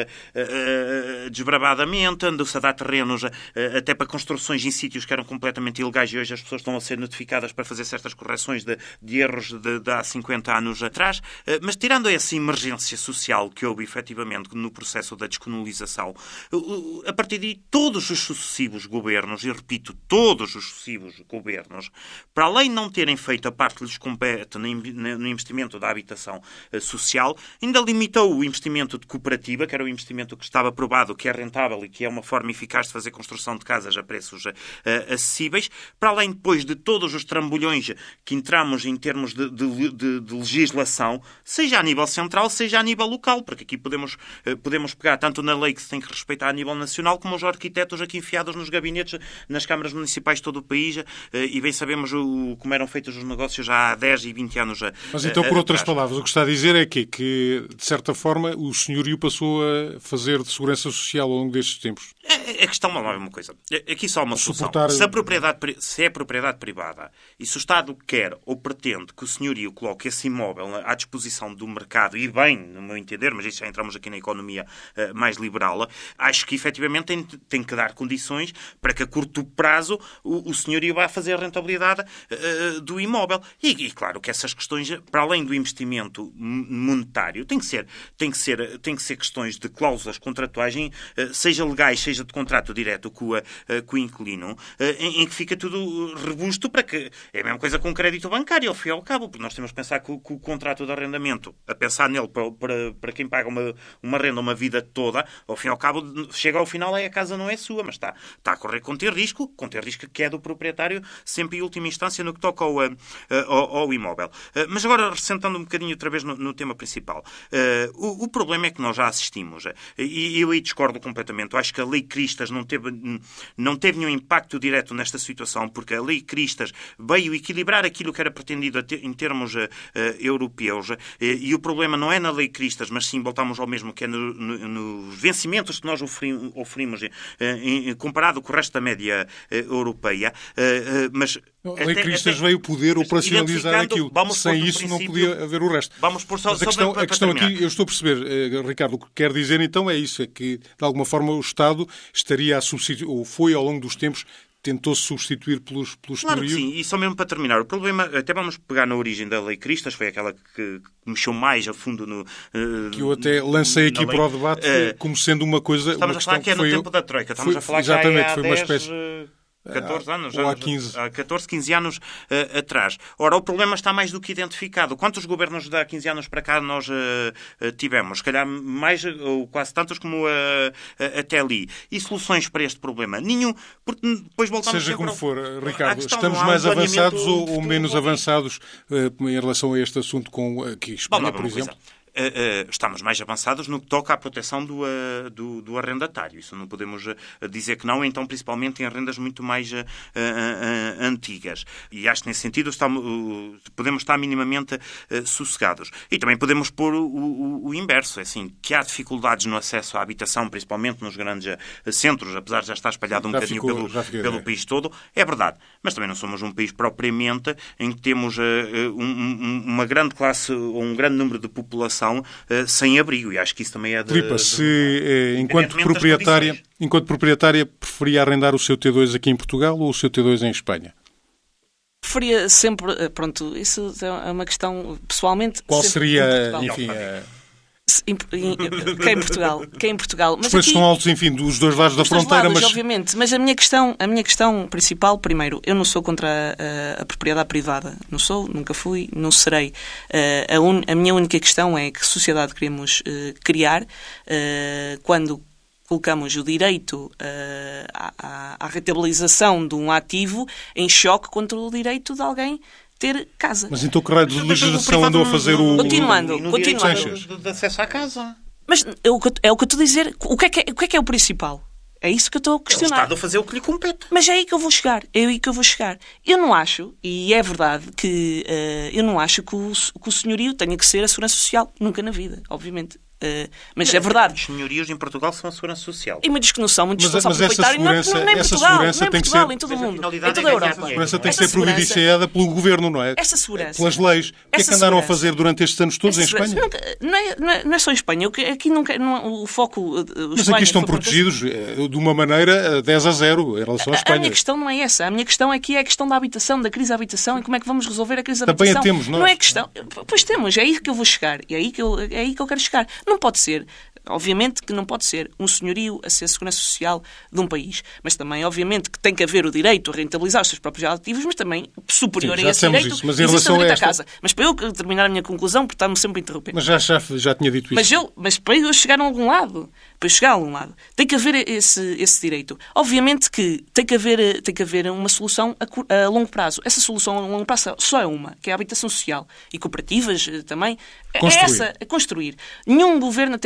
Speaker 2: uh, desbravadamente, andou-se a dar terrenos uh, até para construções em sítios que eram completamente ilegais e hoje as pessoas estão a ser notificadas para fazer certas correções de, de erros de, de há cinquenta anos atrás. Mas tirando essa emergência social que houve efetivamente no processo da descolonização, a partir de todos os sucessivos governos, e repito, todos os sucessivos governos, para além de não terem feito a parte que lhes compete no investimento da habitação social, ainda limitou o investimento de cooperativa, que era o investimento que estava provado que é rentável e que é uma forma eficaz de fazer construção de casas a preços Uh, acessíveis, para além depois de todos os trambolhões que entramos em termos de, de, de, de legislação, seja a nível central, seja a nível local, porque aqui podemos, uh, podemos pegar tanto na lei que se tem que respeitar a nível nacional, como os arquitetos aqui enfiados nos gabinetes, nas câmaras municipais de todo o país, uh, e bem sabemos o, como eram feitos os negócios já há dez e vinte anos. Uh,
Speaker 1: Mas então, por outras palavras, o que está a dizer é que, que, de certa forma, o senhorio passou a fazer de segurança social ao longo destes tempos.
Speaker 2: É, A questão não é uma coisa. Aqui só uma solução.
Speaker 1: Suportar...
Speaker 2: Se, a propriedade, se é propriedade privada e se o Estado quer ou pretende que o senhorio coloque esse imóvel à disposição do mercado, e bem, no meu entender, mas isso já entramos aqui na economia uh, mais liberal, acho que efetivamente tem, tem que dar condições para que a curto prazo o, o senhorio vá fazer a rentabilidade uh, do imóvel. E, e claro que essas questões, para além do investimento monetário, tem que ser, tem que ser, tem que ser questões de cláusulas contratuais, uh, seja legais, seja de contrato direto com, a, uh, com o inquilino, uh, em, em que fica tudo robusto para que... É a mesma coisa com o crédito bancário, ao fim e ao cabo, porque nós temos que pensar que o, que o contrato de arrendamento, a pensar nele para, para, para quem paga uma, uma renda uma vida toda, ao fim e ao cabo, chega ao final, a casa não é sua, mas está, está a correr com ter risco, com ter risco que é do proprietário, sempre em última instância no que toca ao, ao, ao imóvel. Mas agora, ressentando um bocadinho outra vez no, no tema principal, o, o problema é que nós já assistimos, e eu aí discordo completamente, eu acho que a Lei Cristas não teve, não teve nenhum impacto direto nesta situação, porque a Lei Cristas veio equilibrar aquilo que era pretendido em termos uh, europeus, uh, e o problema não é na Lei Cristas, mas sim voltamos ao mesmo, que é nos no, no vencimentos que nós oferimos, oferimos uh, em, comparado com o resto da média uh, europeia. Uh, uh, mas
Speaker 1: a Lei Cristas veio poder operacionalizar aquilo. Sem isso não podia haver o resto.
Speaker 2: Vamos por só,
Speaker 1: mas a questão, para, a questão aqui, eu estou a perceber, uh, Ricardo, o que quer dizer então é isso, é que de alguma forma o Estado estaria a substituir, ou foi ao longo dos tempos, tentou-se substituir pelos, pelos
Speaker 2: Claro
Speaker 1: senhorios.
Speaker 2: que sim, e só mesmo para terminar. O problema, até vamos pegar na origem da Lei Cristas, foi aquela que, que mexeu mais a fundo no... Uh,
Speaker 1: que eu até lancei aqui para o debate uh, como sendo uma coisa...
Speaker 2: Estamos
Speaker 1: uma
Speaker 2: a falar que é no
Speaker 1: foi,
Speaker 2: tempo da Troika. Estamos
Speaker 1: foi,
Speaker 2: a falar
Speaker 1: exatamente,
Speaker 2: que há
Speaker 1: foi
Speaker 2: dez,
Speaker 1: uma espécie...
Speaker 2: catorze anos,
Speaker 1: ou há quinze.
Speaker 2: Há catorze, quinze anos uh, atrás. Ora, o problema está mais do que identificado. Quantos governos de há quinze anos para cá nós uh, uh, tivemos? Se calhar mais ou quase tantos como uh, uh, até ali. E soluções para este problema? Nenhum. Porque depois voltamos
Speaker 1: Seja como
Speaker 2: ao...
Speaker 1: for, Ricardo,
Speaker 2: questão,
Speaker 1: estamos mais um avançados ou, ou menos avançados uh, em relação a este assunto com aqui Espanha,
Speaker 2: Bom,
Speaker 1: por exemplo?
Speaker 2: Coisa. Uh, uh, estamos mais avançados no que toca à proteção do, uh, do, do arrendatário. Isso não podemos uh, dizer que não, então principalmente em rendas muito mais uh, uh, uh, antigas. E acho que nesse sentido estamos, uh, podemos estar minimamente uh, sossegados. E também podemos pôr o, o, o inverso, é assim, que há dificuldades no acesso à habitação, principalmente nos grandes uh, centros, apesar de já estar espalhado um já bocadinho ficou, pelo, fiquei, pelo é. país todo. É verdade, mas também não somos um país propriamente em que temos uh, um, um, uma grande classe ou um grande número de população Uh, sem abrigo, e acho que isso também é de...
Speaker 1: Filipa, se uh, enquanto proprietária, enquanto proprietária preferia arrendar o seu T dois aqui em Portugal ou o seu T dois em Espanha?
Speaker 3: Preferia sempre, pronto, isso é uma questão, pessoalmente...
Speaker 1: Qual seria, enfim...
Speaker 3: Que é em Portugal, que é em Portugal.
Speaker 1: Mas os preços estão altos, enfim, dos dois lados da fronteira,
Speaker 3: lados,
Speaker 1: mas...
Speaker 3: obviamente, mas a minha questão, a minha questão principal, primeiro, eu não sou contra a, a propriedade privada, não sou, nunca fui, não serei. Uh, a, un, a minha única questão é que sociedade queremos uh, criar uh, quando colocamos o direito uh, à, à rentabilização de um ativo em choque contra o direito de alguém ter casa.
Speaker 1: Mas então que raio de legislação andou a fazer o...
Speaker 3: Continuando,
Speaker 2: o,
Speaker 3: continuando.
Speaker 2: De, de acesso à casa.
Speaker 3: Mas é o que eu estou a dizer. O que é que é, o que é, que é o principal? É isso que eu estou a questionar.
Speaker 2: É o Estado a fazer o que lhe compete.
Speaker 3: Mas é aí que eu vou chegar. É aí que eu vou chegar. Eu não acho, e é verdade, que uh, eu não acho que o, que o senhorio tenha que ser a segurança social. Nunca na vida, obviamente. Uh, mas é verdade.
Speaker 2: Os senhorios em Portugal são a segurança social.
Speaker 3: E muitos que não são, muitos
Speaker 1: mas,
Speaker 3: são proprietários. Não, não, não é em Portugal, não é em Portugal, em todo o mundo, em toda a Europa.
Speaker 1: A segurança tem que ser providenciada pelo governo, não é?
Speaker 3: Essa segurança.
Speaker 1: Pelas leis. O que é que andaram a fazer durante estes anos todos em Espanha?
Speaker 3: Nunca, não, é, não, é, não é só em Espanha. Aqui não, não, o foco...
Speaker 1: Mas Espanha, aqui estão protegidos de uma maneira dez a zero em relação à Espanha.
Speaker 3: A minha questão não é essa. A minha questão aqui é a questão da habitação, da crise da habitação e como é que vamos resolver a crise da habitação.
Speaker 1: Também a temos, nós.
Speaker 3: Não é questão... Pois temos, é aí que eu vou chegar. É aí que eu, é aí que eu quero chegar. Não pode ser... Obviamente que não pode ser um senhorio a ser a segurança social de um país, mas também, obviamente, que tem que haver o direito a rentabilizar os seus próprios ativos, mas também superior
Speaker 1: Sim,
Speaker 3: a esse direito
Speaker 1: isso, mas em relação a esta...
Speaker 3: casa. Mas para eu terminar a minha conclusão, porque está-me sempre a interromper.
Speaker 1: Mas já, já, já tinha dito isso.
Speaker 3: Mas, eu, mas para eu chegar a algum lado, para eu chegar a algum lado, tem que haver esse, esse direito. Obviamente que tem que haver, tem que haver uma solução a, a longo prazo. Essa solução a longo prazo só é uma, que é a habitação social. E cooperativas também.
Speaker 1: Construir.
Speaker 3: É essa, a construir. Nenhum governo até hoje,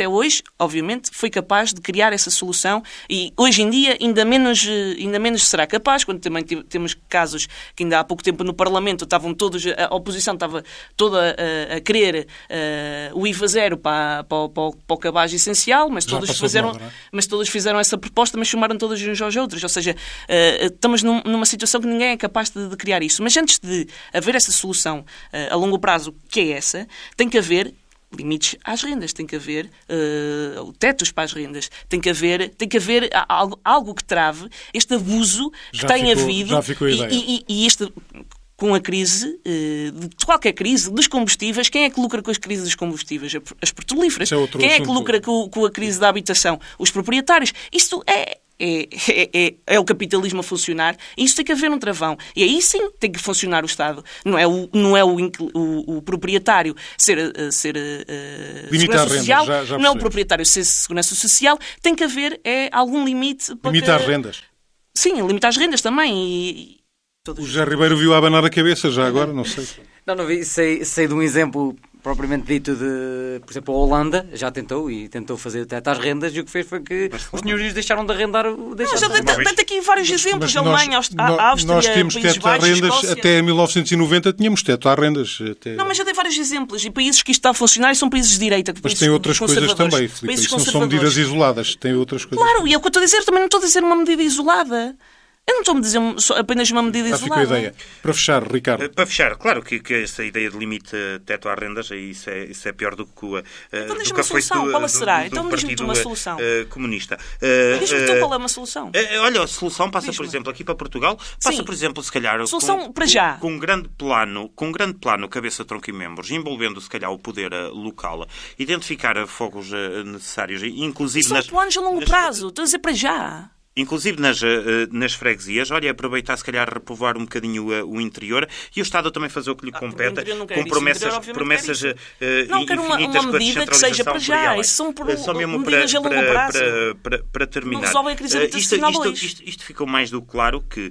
Speaker 3: obviamente, foi capaz de criar essa solução e hoje em dia ainda menos, ainda menos será capaz, quando também temos casos que ainda há pouco tempo no Parlamento estavam todos, a oposição estava toda a, a querer uh, o I V A zero para, para, para, para o cabaz essencial, mas todos, fizeram, moda, é? mas todos fizeram essa proposta, mas chamaram todos uns aos outros. Ou seja, uh, estamos num, numa situação que ninguém é capaz de, de criar isso. Mas antes de haver essa solução uh, a longo prazo, que é essa, tem que haver limites às rendas, tem que haver uh, tetos para as rendas, tem que haver, tem que haver algo, algo que trave este abuso que
Speaker 1: já
Speaker 3: tem
Speaker 1: ficou,
Speaker 3: havido
Speaker 1: já ficou a ideia.
Speaker 3: E, e, e este, com a crise, uh, de qualquer crise, dos combustíveis, quem é que lucra com as crises dos combustíveis? As petrolíferas.
Speaker 1: É
Speaker 3: quem é que lucra com, com a crise da habitação? Os proprietários. Isto é... É, é, é, é o capitalismo a funcionar e isso tem que haver um travão. E aí sim tem que funcionar o Estado. Não é o, não é o, o, o proprietário ser, ser uh, segurança social,
Speaker 1: já, já
Speaker 3: não é o proprietário ser segurança social. Tem que haver é, algum limite para
Speaker 1: limitar
Speaker 3: que...
Speaker 1: as rendas.
Speaker 3: Sim, limitar as rendas também. E...
Speaker 1: O José Ribeiro viu a abanar a cabeça já agora, não sei.
Speaker 4: Não, não vi. Sei, sei de um exemplo propriamente dito de, por exemplo, a Holanda já tentou e tentou fazer teto às rendas e o que fez foi que mas, os senhorios deixaram de arrendar. Deixaram
Speaker 3: não, já tem aqui vários exemplos.
Speaker 1: Mas
Speaker 3: Alemanha,
Speaker 1: nós,
Speaker 3: a Áustria,
Speaker 1: nós tínhamos
Speaker 3: Países
Speaker 1: teto às
Speaker 3: Baixos,
Speaker 1: rendas
Speaker 3: Escócia.
Speaker 1: Até mil novecentos e noventa tínhamos teto às rendas. Até...
Speaker 3: Não, mas já tem vários exemplos. E países que isto está a funcionar são países de direita.
Speaker 1: Mas tem outras coisas também, Filipe. Isso não são medidas isoladas. Tem outras coisas.
Speaker 3: Claro, e é o que eu estou a dizer. Também não estou a dizer uma medida isolada. Eu não estou a dizer apenas uma medida
Speaker 1: Já
Speaker 3: isolada.
Speaker 1: Fica a ideia. Para fechar, Ricardo.
Speaker 2: Para fechar, claro que, que essa ideia de limite teto às rendas, isso é, isso é pior do que o
Speaker 3: então
Speaker 2: do
Speaker 3: que uma solução.
Speaker 2: Do,
Speaker 3: qual
Speaker 2: do,
Speaker 3: será?
Speaker 2: do,
Speaker 3: então
Speaker 2: do
Speaker 3: diz-me uma solução.
Speaker 2: Uh, comunista. Uh,
Speaker 3: diz-me tu qual é uma solução.
Speaker 2: Uh, olha, a solução passa, por exemplo, aqui para Portugal, passa,
Speaker 3: Sim.
Speaker 2: por exemplo, se calhar...
Speaker 3: Solução
Speaker 2: com,
Speaker 3: para já.
Speaker 2: Com, com um grande plano, com um grande plano, cabeça, tronco e membros, envolvendo, se calhar, o poder uh, local, identificar fogos uh, necessários, inclusive...
Speaker 3: São
Speaker 2: nas,
Speaker 3: planos a longo
Speaker 2: nas,
Speaker 3: prazo. Estou a dizer para já.
Speaker 2: Inclusive nas, nas freguesias, olha, aproveitar se calhar repovoar um bocadinho o interior e o Estado também fazer o que lhe compete,
Speaker 3: ah,
Speaker 2: com promessas,
Speaker 3: interior,
Speaker 2: promessas uh,
Speaker 3: não, quero uma, uma medida que seja para já. Isso são por,
Speaker 2: Só mesmo
Speaker 3: medidas
Speaker 2: para,
Speaker 3: a longo prazo.
Speaker 2: Para, para, para terminar.
Speaker 3: Não resolvem a crise
Speaker 2: uh,
Speaker 3: habitacional
Speaker 2: isto,
Speaker 3: hoje.
Speaker 2: isto, isto, isto ficou mais do que claro que uh,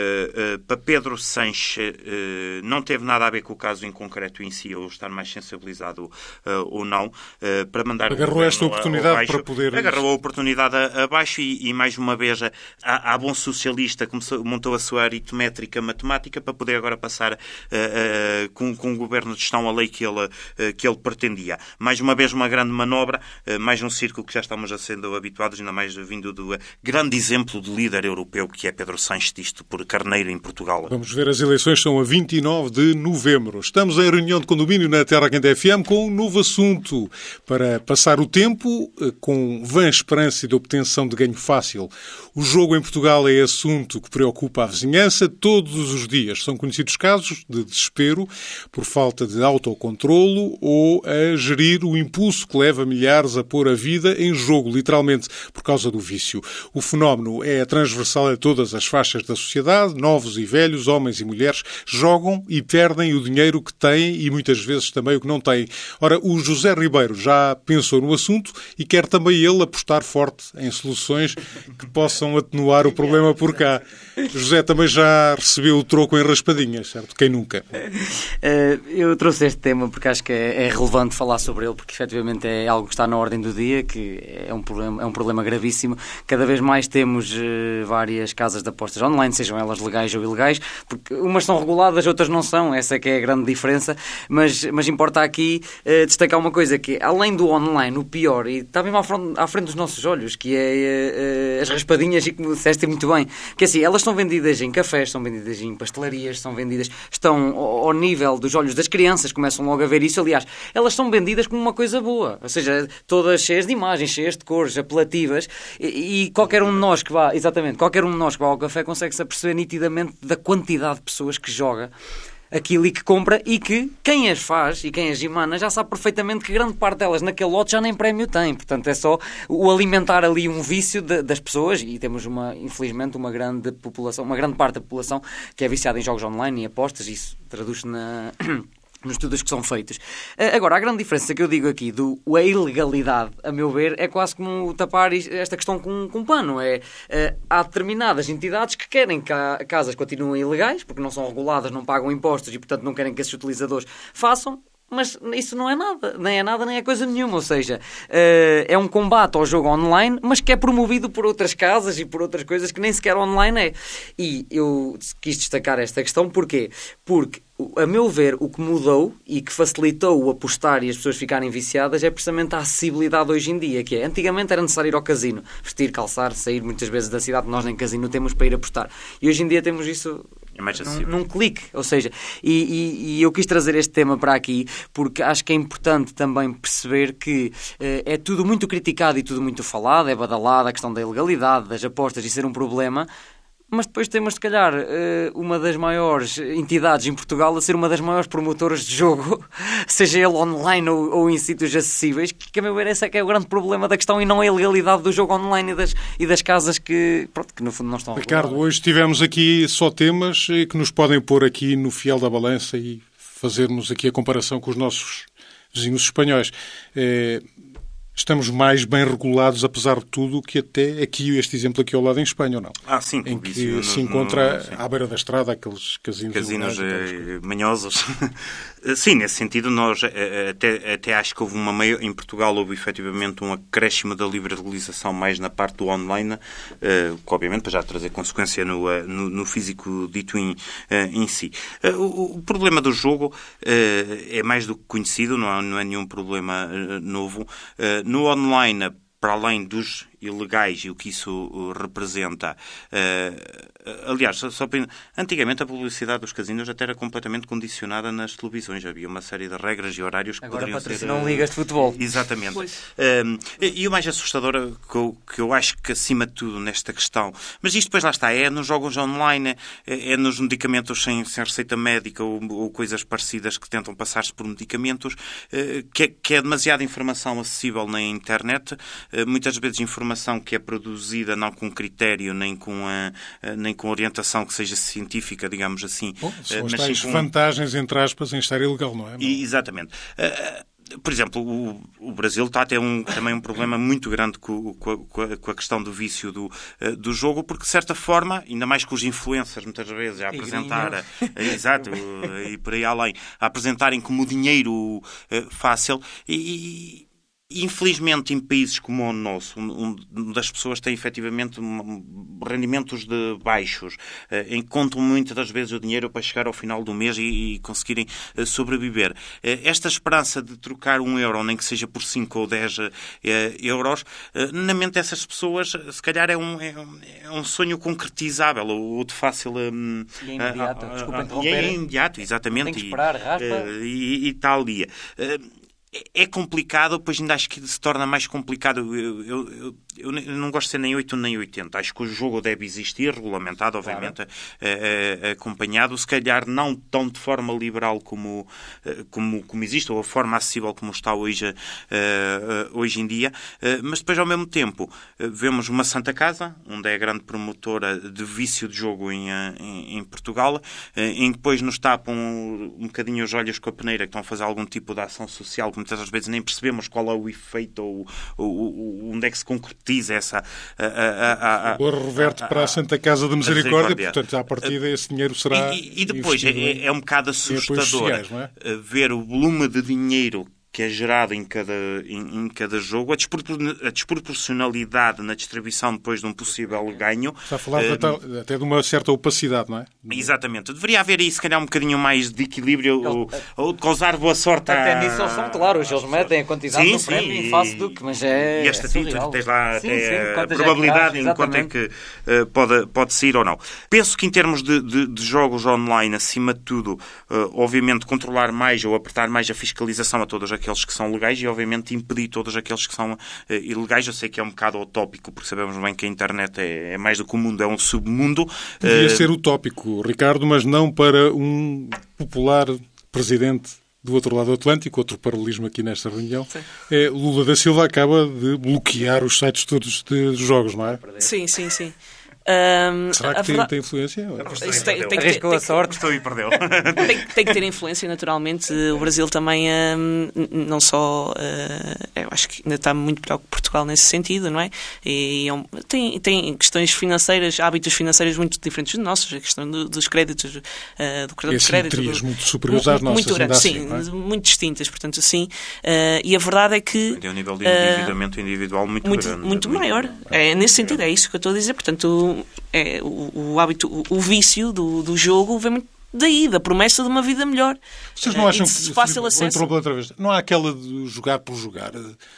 Speaker 2: uh, para Pedro Sanches uh, não teve nada a ver com o caso em concreto em si, ou estar mais sensibilizado uh, ou não, uh, para mandar
Speaker 1: agarrou esta oportunidade
Speaker 2: abaixo,
Speaker 1: para poder...
Speaker 2: Agarrou a oportunidade abaixo e, e mais uma vez... A, há bom socialista começou, montou a sua aritmétrica matemática para poder agora passar uh, uh, com, com o governo de gestão a lei que ele, uh, que ele pretendia. Mais uma vez uma grande manobra, uh, mais um círculo que já estamos a sendo habituados, ainda mais vindo do uh, grande exemplo de líder europeu que é Pedro Sanches, disto por carneiro em Portugal.
Speaker 1: Vamos ver, as eleições são a vinte e nove de novembro. Estamos em reunião de condomínio na Terra Quente F M com um novo assunto para passar o tempo com vã esperança de obtenção de ganho fácil. O jogo em Portugal Portugal é assunto que preocupa a vizinhança todos os dias. São conhecidos casos de desespero por falta de autocontrolo ou a gerir o impulso que leva milhares a pôr a vida em jogo, literalmente, por causa do vício. O fenómeno é transversal a todas as faixas da sociedade. Novos e velhos, homens e mulheres, jogam e perdem o dinheiro que têm e muitas vezes também o que não têm. Ora, o José Ribeiro já pensou no assunto e quer também ele apostar forte em soluções que possam atenuar o problema por cá. José também já recebeu o troco em raspadinhas, certo? Quem nunca?
Speaker 4: Eu trouxe este tema porque acho que é relevante falar sobre ele, porque efetivamente é algo que está na ordem do dia, que é um problema, é um problema gravíssimo. Cada vez mais temos várias casas de apostas online, sejam elas legais ou ilegais, porque umas são reguladas, outras não são, essa é que é a grande diferença, mas, mas importa aqui destacar uma coisa, que além do online, o pior, e está mesmo à frente, à frente dos nossos olhos, que é as raspadinhas, e como disseste muito bem, que assim, elas são vendidas em cafés, são vendidas em pastelarias, são vendidas, estão ao, ao nível dos olhos das crianças, começam logo a ver isso. Aliás, elas são vendidas como uma coisa boa, ou seja, todas cheias de imagens, cheias de cores, apelativas, e, e qualquer um de nós que vá, exatamente, qualquer um de nós que vá ao café consegue-se aperceber nitidamente da quantidade de pessoas que joga aquilo e que compra, e que quem as faz e quem as emana já sabe perfeitamente que grande parte delas naquele lote já nem prémio tem. Portanto, é só o alimentar ali um vício de, das pessoas, e temos, uma, infelizmente, uma grande população, uma grande parte da população que é viciada em jogos online e apostas, e isso traduz-se na... nos estudos que são feitos. Agora, a grande diferença que eu digo aqui do a ilegalidade, a meu ver, é quase como tapar esta questão com, com um pano. É, há determinadas entidades que querem que a casas continuem ilegais, porque não são reguladas, não pagam impostos e, portanto, não querem que esses utilizadores façam. mas isso não é nada, nem é nada, nem é coisa nenhuma. Ou seja, uh, é um combate ao jogo online, mas que é promovido por outras casas e por outras coisas que nem sequer online é. E eu quis destacar esta questão, porquê? Porque, a meu ver, o que mudou e que facilitou o apostar e as pessoas ficarem viciadas é precisamente a acessibilidade hoje em dia, que é, antigamente era necessário ir ao casino, vestir, calçar, sair muitas vezes da cidade, nós nem casino temos para ir apostar. E hoje em dia temos isso...
Speaker 2: É mais
Speaker 4: num, num clique, ou seja, e, e, e eu quis trazer este tema para aqui porque acho que é importante também perceber que eh, é tudo muito criticado e tudo muito falado, é badalado a questão da ilegalidade, das apostas e ser um problema, mas depois temos, se calhar, uma das maiores entidades em Portugal a ser uma das maiores promotoras de jogo, seja ele online ou, ou em sítios acessíveis, que, a meu ver, esse é que é o grande problema da questão e não a ilegalidade do jogo online e das, e das casas que, pronto, que, no fundo, não estão a
Speaker 1: Ricardo, hoje tivemos aqui só temas que nos podem pôr aqui no fiel da balança e fazermos aqui a comparação com os nossos vizinhos espanhóis. É... Estamos mais bem regulados, apesar de tudo, que até aqui, este exemplo aqui ao lado em Espanha, ou não?
Speaker 2: Ah, sim.
Speaker 1: Em que no, se encontra no, à beira da estrada aqueles casinos...
Speaker 2: Casinos eh, manhosos. Sim, nesse sentido, nós até, até acho que houve uma maior... Em Portugal houve efetivamente um acréscimo da liberalização mais na parte do online, eh, que obviamente para já trazer consequência no, no, no físico dito em, em si. O, o problema do jogo eh, é mais do que conhecido, não é, não é nenhum problema eh, novo. Eh, No online, para além dos ilegais e o que isso uh, representa. Uh, aliás, só, só, antigamente a publicidade dos casinos até era completamente condicionada nas televisões. Havia uma série de regras e horários que
Speaker 4: Agora
Speaker 2: poderiam ser...
Speaker 4: Agora patrocinam ligas de futebol.
Speaker 2: Exatamente. Uh, e, e o mais assustador que eu, que eu acho que acima de tudo nesta questão, mas isto depois lá está, é nos jogos online, é, é nos medicamentos sem, sem receita médica ou, ou coisas parecidas que tentam passar-se por medicamentos, uh, que, é, que é demasiada informação acessível na internet, uh, muitas vezes informação que é produzida não com critério nem com, a, nem com orientação que seja científica, digamos assim.
Speaker 1: Bom, são as tais com... vantagens, entre aspas, em estar ilegal, não é?
Speaker 2: E, exatamente. Por exemplo, o, o Brasil está a ter um, também um problema muito grande com, com, a, com a questão do vício do, do jogo, porque, de certa forma, ainda mais com os influencers, muitas vezes, a apresentar, exato, e por aí além, a apresentarem como dinheiro fácil e... Infelizmente, em países como o nosso, onde as pessoas têm efetivamente rendimentos de baixos, em que contam muitas das vezes o dinheiro para chegar ao final do mês e, e conseguirem sobreviver. Esta esperança de trocar um euro, nem que seja por cinco ou dez euros, na mente dessas pessoas, se calhar é um, é um sonho concretizável ou de fácil...
Speaker 4: E é imediato, a, a, desculpa interromper.
Speaker 2: E é imediato, exatamente.
Speaker 4: Tem que esperar, raspa.
Speaker 2: E, e, e tal dia. É complicado, pois ainda acho que se torna mais complicado. Eu, eu, eu, eu não gosto de ser nem oito nem oitenta. Acho que o jogo deve existir, regulamentado, obviamente, claro. é, é, acompanhado. Se calhar não tão de forma liberal como, como, como existe, ou a forma acessível como está hoje, é, hoje em dia. É, mas depois, ao mesmo tempo, vemos uma Santa Casa, onde é a grande promotora de vício de jogo em, em, em Portugal, em que depois nos tapam um bocadinho os olhos com a peneira, que estão a fazer algum tipo de ação social, que muitas vezes nem percebemos qual é o efeito ou, ou, ou onde é que se concretiza essa... A, a, a, a,
Speaker 1: o reverte a, a, para a Santa Casa de Misericórdia, misericórdia. Portanto, à partida esse dinheiro será...
Speaker 2: E, e depois é, é um bocado assustador sociais, não é? Ver o volume de dinheiro que é gerado em cada, em, em cada jogo, a, despropor, a desproporcionalidade na distribuição depois de um possível ganho.
Speaker 1: Está a falar uh, até de uma certa opacidade, não é?
Speaker 2: Exatamente. Deveria haver aí, se calhar, um bocadinho mais de equilíbrio ele, ou, ou de causar boa sorte.
Speaker 4: Até
Speaker 2: à...
Speaker 4: nisso eles são claros, eles metem a quantidade sim, do prémio sim, em face do que, mas é.
Speaker 2: E esta título tens lá
Speaker 4: sim,
Speaker 2: até
Speaker 4: sim,
Speaker 2: a probabilidade em quanto é que uh, pode, pode sair ou não. Penso que em termos de, de, de jogos online, acima de tudo, uh, obviamente controlar mais ou apertar mais a fiscalização a todos aqueles que são legais e, obviamente, impedir todos aqueles que são uh, ilegais. Eu sei que é um bocado utópico, porque sabemos bem que a internet é, é mais do que o mundo, é um submundo.
Speaker 1: Podia
Speaker 2: uh...
Speaker 1: ser utópico, Ricardo, mas não para um popular presidente do outro lado do Atlântico, outro paralelismo aqui nesta reunião. É, Lula da Silva acaba de bloquear os sites todos de jogos, não é?
Speaker 3: Sim, sim, sim. Um,
Speaker 1: Será que tem,
Speaker 3: verdade...
Speaker 1: tem influência?
Speaker 3: Isso tem, tem,
Speaker 4: Arriscou
Speaker 3: tem,
Speaker 4: a sorte.
Speaker 2: Estou e perdeu.
Speaker 3: Tem, tem que ter influência, naturalmente. O Brasil também, um, não só... Uh, eu acho que ainda está muito melhor que Portugal nesse sentido, não é? E tem, tem questões financeiras, hábitos financeiros muito diferentes dos nossos. A questão do, dos créditos, uh, do cartão de crédito.
Speaker 1: Assimetrias muito superiores às nossas.
Speaker 3: Muito grandes,
Speaker 1: assim,
Speaker 3: sim.
Speaker 1: É?
Speaker 3: Muito distintas, portanto, assim. Uh, e a verdade é que...
Speaker 2: Tem um nível de endividamento uh, individual muito,
Speaker 3: muito
Speaker 2: grande.
Speaker 3: Muito maior. É, nesse sentido, é isso que eu estou a dizer. Portanto, é, o, o hábito, o, o vício do, do jogo vem muito daí, da promessa de uma vida melhor.
Speaker 1: Vocês não acham
Speaker 3: uh,
Speaker 1: que...
Speaker 3: Fácil
Speaker 1: Vou
Speaker 3: acesso.
Speaker 1: outra vez. Não há aquela de jogar por jogar...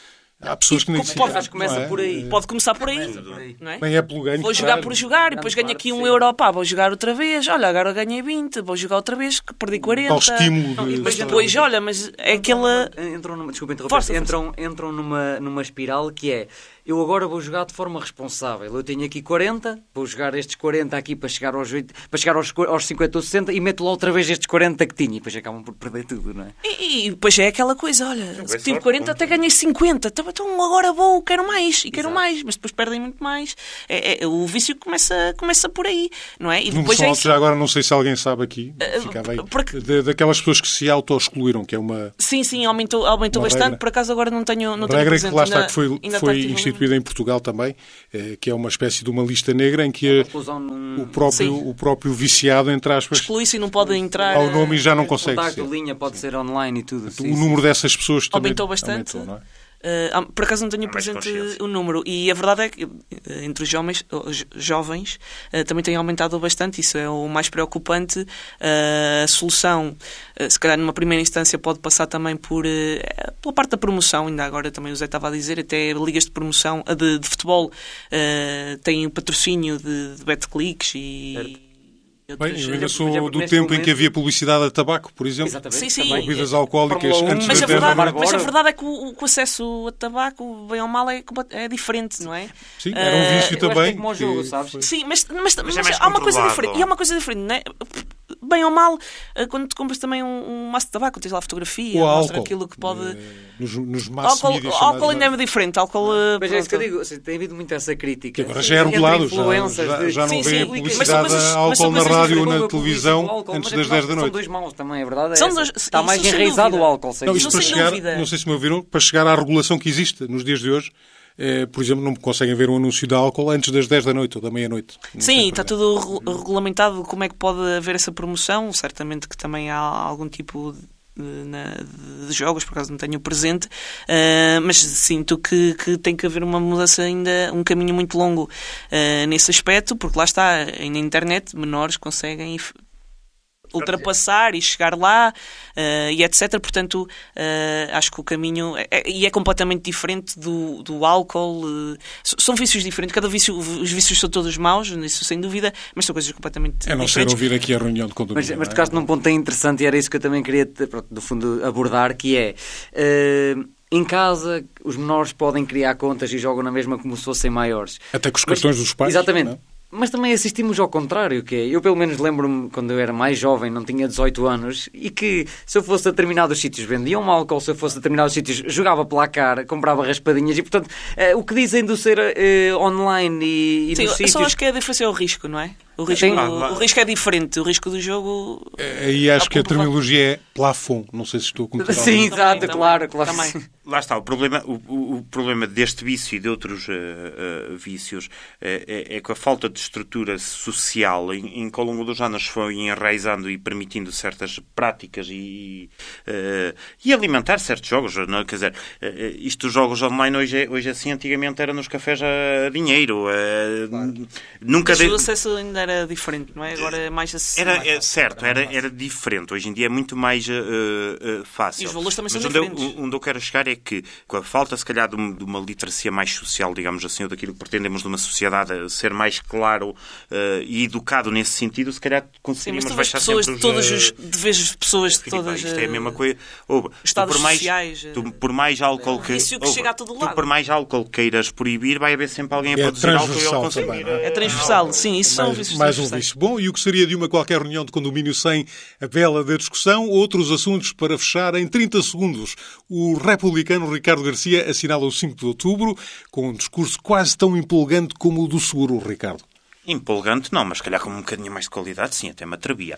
Speaker 1: Há pessoas que nem
Speaker 3: Pode,
Speaker 1: pode,
Speaker 4: acho que começa
Speaker 1: é?
Speaker 4: por aí.
Speaker 3: Pode começar por aí.
Speaker 4: Não é?
Speaker 1: Nem é pelo ganho.
Speaker 3: Vou
Speaker 1: que
Speaker 3: jogar
Speaker 1: traz.
Speaker 3: por jogar e depois ganho aqui um euro. Pá, vou jogar outra vez. Olha, agora ganhei vinte. Vou jogar outra vez, que perdi quarenta.
Speaker 1: Tal estímulo
Speaker 3: Não,
Speaker 1: de-
Speaker 3: e depois,
Speaker 1: de-
Speaker 3: depois, olha, mas é aquela...
Speaker 4: Entram numa, desculpa interromper,
Speaker 3: Força, força.
Speaker 4: entram, entram numa, numa espiral que é: eu agora vou jogar de forma responsável. Eu tenho aqui quarenta, vou jogar estes quarenta aqui para chegar aos, oito, para chegar aos, aos cinquenta ou sessenta e meto lá outra vez estes quarenta que tinha. E depois acabam por perder tudo, não é?
Speaker 3: E, e depois é aquela coisa, olha,
Speaker 2: bem
Speaker 3: tive
Speaker 2: sorte,
Speaker 3: quarenta,
Speaker 2: ponto.
Speaker 3: até ganhei cinquenta. Então, então agora vou, quero mais. E quero
Speaker 4: Exato.
Speaker 3: mais. Mas depois perdem muito mais. É, é, o vício começa, começa por aí, não é? E
Speaker 1: Números
Speaker 3: depois
Speaker 1: são
Speaker 3: é
Speaker 1: altos,
Speaker 3: isso.
Speaker 1: já agora não sei se alguém sabe aqui,
Speaker 3: Uh,
Speaker 1: ficava aí,
Speaker 3: porque-
Speaker 1: de- daquelas pessoas que se auto-excluíram, que é uma
Speaker 3: Sim, sim, aumentou, aumentou
Speaker 1: Uma
Speaker 3: bastante.
Speaker 1: regra.
Speaker 3: Por acaso agora não tenho, não tenho
Speaker 1: regra que
Speaker 3: presente.
Speaker 1: lá está,
Speaker 3: Ainda-
Speaker 1: que foi,
Speaker 3: ainda
Speaker 1: foi
Speaker 3: está aqui no
Speaker 1: instituída em Portugal também, eh, que é uma espécie de uma lista negra em que
Speaker 4: Conclusão num-
Speaker 1: o próprio,
Speaker 3: Sim.
Speaker 1: o próprio viciado, entre aspas,
Speaker 3: Exclui-se e não pode entrar.
Speaker 1: ao nome e já não
Speaker 4: o
Speaker 1: consegue
Speaker 4: contacto,
Speaker 1: ser.
Speaker 4: linha pode ser online e tudo.
Speaker 1: O
Speaker 4: sim,
Speaker 1: número dessas pessoas também
Speaker 3: Aumentou bastante.
Speaker 1: aumentou, não é?
Speaker 3: Uh, por acaso não tenho
Speaker 2: Há mais
Speaker 3: presente
Speaker 2: consciência.
Speaker 3: o número. E a verdade é que uh, entre os jovens, os jovens uh, também tem aumentado bastante. Isso é o mais preocupante. Uh, a solução, uh, se calhar numa primeira instância, pode passar também por, uh, pela parte da promoção. Ainda agora também o Zé estava a dizer, até ligas de promoção uh, de, de futebol uh, têm o patrocínio de, de BetClicks e...
Speaker 4: Certo.
Speaker 3: e
Speaker 1: Bem,
Speaker 3: outras-
Speaker 1: eu ainda
Speaker 4: Por
Speaker 1: sou
Speaker 4: exemplo,
Speaker 1: do
Speaker 4: neste
Speaker 1: tempo em
Speaker 4: momento-
Speaker 1: que havia publicidade a tabaco, por exemplo.
Speaker 4: Exatamente.
Speaker 3: Sim, sim.
Speaker 4: Também.
Speaker 1: Bebidas alcoólicas
Speaker 4: Fórmula um,
Speaker 1: antes
Speaker 3: Mas
Speaker 1: das
Speaker 3: a,
Speaker 1: dez da
Speaker 3: verdade,
Speaker 1: noite.
Speaker 3: mas a verdade é que o, o acesso a tabaco, bem ou mal, é, compa- é diferente, não é?
Speaker 1: Sim, era um
Speaker 3: Uh,
Speaker 1: vício
Speaker 4: eu acho que é
Speaker 1: também.
Speaker 4: como ao
Speaker 1: que
Speaker 4: jogo, sabes?
Speaker 1: foi-
Speaker 3: Sim, mas, mas, mas,
Speaker 2: é mais
Speaker 3: há uma coisa
Speaker 2: controlado.
Speaker 3: diferente. E há uma coisa diferente, não é? Bem ou mal, eh, quando tu compras também um, um maço de tabaco, tens lá a fotografia,
Speaker 1: O
Speaker 3: mostra
Speaker 1: álcool.
Speaker 3: aquilo que pode...
Speaker 1: eh, Nos, nos mass
Speaker 3: Álcool,
Speaker 1: media
Speaker 3: álcool
Speaker 1: chamados,
Speaker 3: ainda é diferente. Álcool, eh,
Speaker 4: Mas é isso que eu
Speaker 3: pronto.
Speaker 4: digo, ou seja, tem havido muito essa crítica.
Speaker 1: Que agora já é
Speaker 4: Entre
Speaker 1: regulado, já,
Speaker 4: influências
Speaker 1: já,
Speaker 4: de-
Speaker 1: já não
Speaker 3: Sim,
Speaker 1: vê
Speaker 3: sim,
Speaker 1: a
Speaker 3: mas
Speaker 1: publicidade
Speaker 3: são coisas-
Speaker 1: a
Speaker 3: mas
Speaker 1: álcool
Speaker 3: são
Speaker 1: na
Speaker 3: coisas
Speaker 1: rádio ou
Speaker 3: diferentes.
Speaker 1: na
Speaker 4: Como a
Speaker 1: televisão
Speaker 4: publicidade do álcool,
Speaker 1: antes
Speaker 4: mas
Speaker 1: das
Speaker 4: é
Speaker 1: dez da
Speaker 4: verdade,
Speaker 1: noite.
Speaker 4: São dois maus também, a verdade é
Speaker 3: São
Speaker 4: essa.
Speaker 3: dois-
Speaker 4: Está
Speaker 3: isso
Speaker 4: mais
Speaker 3: sem
Speaker 4: enraizado
Speaker 3: dúvida.
Speaker 4: o álcool, sem
Speaker 1: Não,
Speaker 3: Isso
Speaker 1: isto para
Speaker 3: sem
Speaker 1: chegar,
Speaker 3: dúvida.
Speaker 1: não sei se me ouviram, para chegar à regulação que existe nos dias de hoje, eh, por exemplo, não conseguem ver um anúncio de álcool antes das dez da noite ou da meia-noite. Não
Speaker 3: Sim,
Speaker 1: tem
Speaker 3: está
Speaker 1: problema.
Speaker 3: tudo re- regulamentado como é que pode haver essa promoção. Certamente que também há algum tipo de, na- de jogos, por acaso não tenho presente, uh, mas sinto que, que tem que haver uma mudança ainda, um caminho muito longo uh, nesse aspecto, porque lá está, na internet menores conseguem f- ultrapassar e chegar lá uh, e etcétera. Portanto, uh, acho que o caminho é, é, e é completamente diferente do, do álcool. Uh, são vícios diferentes. Cada vício, os vícios são todos maus, isso sem dúvida, mas são coisas completamente
Speaker 1: É não ser
Speaker 3: diferentes.
Speaker 1: ouvir aqui a reunião de condomínio.
Speaker 4: Mas, mas
Speaker 1: não é?
Speaker 4: tocaste num ponto tão interessante e era isso que eu também queria, pronto, no fundo, abordar, que é... eh, em casa, os menores podem criar contas e jogam na mesma como se fossem maiores.
Speaker 1: Até com os
Speaker 4: Mas-
Speaker 1: cartões dos pais.
Speaker 4: Exatamente.
Speaker 1: não é?
Speaker 4: Mas também assistimos ao contrário, que é, eu pelo menos lembro-me quando eu era mais jovem, não tinha dezoito anos, e que se eu fosse a determinados sítios vendiam álcool, se eu fosse a determinados sítios jogava pela cara, comprava raspadinhas, e portanto, eh, o que dizem do ser eh, online e, e
Speaker 3: Sim,
Speaker 4: nos
Speaker 3: eu
Speaker 4: sítios...
Speaker 3: só acho que a diferença é o risco, não é? O risco,
Speaker 4: Sim.
Speaker 3: o, o risco é diferente. O risco do jogo...
Speaker 1: Aí acho
Speaker 3: Há
Speaker 1: que a
Speaker 3: pouco-
Speaker 1: terminologia é plafond. Não sei se estou a cometer
Speaker 4: Sim,
Speaker 1: algum-
Speaker 4: exato,
Speaker 3: Também,
Speaker 4: claro,
Speaker 3: também,
Speaker 4: claro.
Speaker 3: também.
Speaker 2: Lá está, o problema, o, o- o problema deste vício e de outros uh, uh, vícios uh, é, é que a falta de estrutura social em, em que ao longo dos anos foi enraizando e permitindo certas práticas e, uh, e alimentar certos jogos. Não é? Quer dizer, uh, isto dos jogos online hoje é, hoje é assim, antigamente era nos cafés a dinheiro. Uh,
Speaker 4: Claro.
Speaker 2: Nunca
Speaker 3: Mas
Speaker 2: de-
Speaker 3: o acesso ainda era diferente, não é? Agora é mais acessível.
Speaker 2: Era, é, certo, era, era diferente. Hoje em dia é muito mais uh, uh, fácil.
Speaker 3: E os valores também
Speaker 2: Mas
Speaker 3: são
Speaker 2: onde eu,
Speaker 3: diferentes.
Speaker 2: onde eu quero chegar é que, com a falta, se calhar, de uma, de uma literacia mais social, digamos assim, ou daquilo que pretendemos de uma sociedade a ser mais claro uh, e educado nesse sentido, se calhar
Speaker 3: Sim, mas
Speaker 2: conseguiríamos
Speaker 3: tu vês
Speaker 2: baixar
Speaker 3: pessoas
Speaker 2: sempre
Speaker 3: de
Speaker 2: os...
Speaker 3: todas
Speaker 2: uh,
Speaker 3: os... De vez pessoas de
Speaker 2: Filipe,
Speaker 3: todas...
Speaker 2: isto é a
Speaker 3: uh,
Speaker 2: mesma coisa. Ou, tu
Speaker 3: estados
Speaker 2: por mais,
Speaker 3: sociais,
Speaker 2: tu,
Speaker 3: uh,
Speaker 2: por mais álcool que,
Speaker 3: vício que
Speaker 2: ou,
Speaker 3: chega a todo
Speaker 2: tu
Speaker 3: lado.
Speaker 2: por mais álcool queiras proibir, vai haver sempre alguém a
Speaker 1: É
Speaker 2: produzir álcool e
Speaker 1: transversal
Speaker 2: ao consumir.
Speaker 1: também, não é?
Speaker 3: É transversal, sim, isso são
Speaker 1: Mais,
Speaker 3: vícios
Speaker 1: mais um
Speaker 3: transversais.
Speaker 1: vício. Bom, e o que seria de uma qualquer reunião de condomínio sem a vela da discussão? Outros assuntos para fechar em trinta segundos. O republicano Ricardo Garcia assinala o cinco de outubro com um discurso quase tão empolgante como o do seguro, Ricardo.
Speaker 2: Empolgante não, mas se calhar com um bocadinho mais de qualidade, sim, até me atrevia.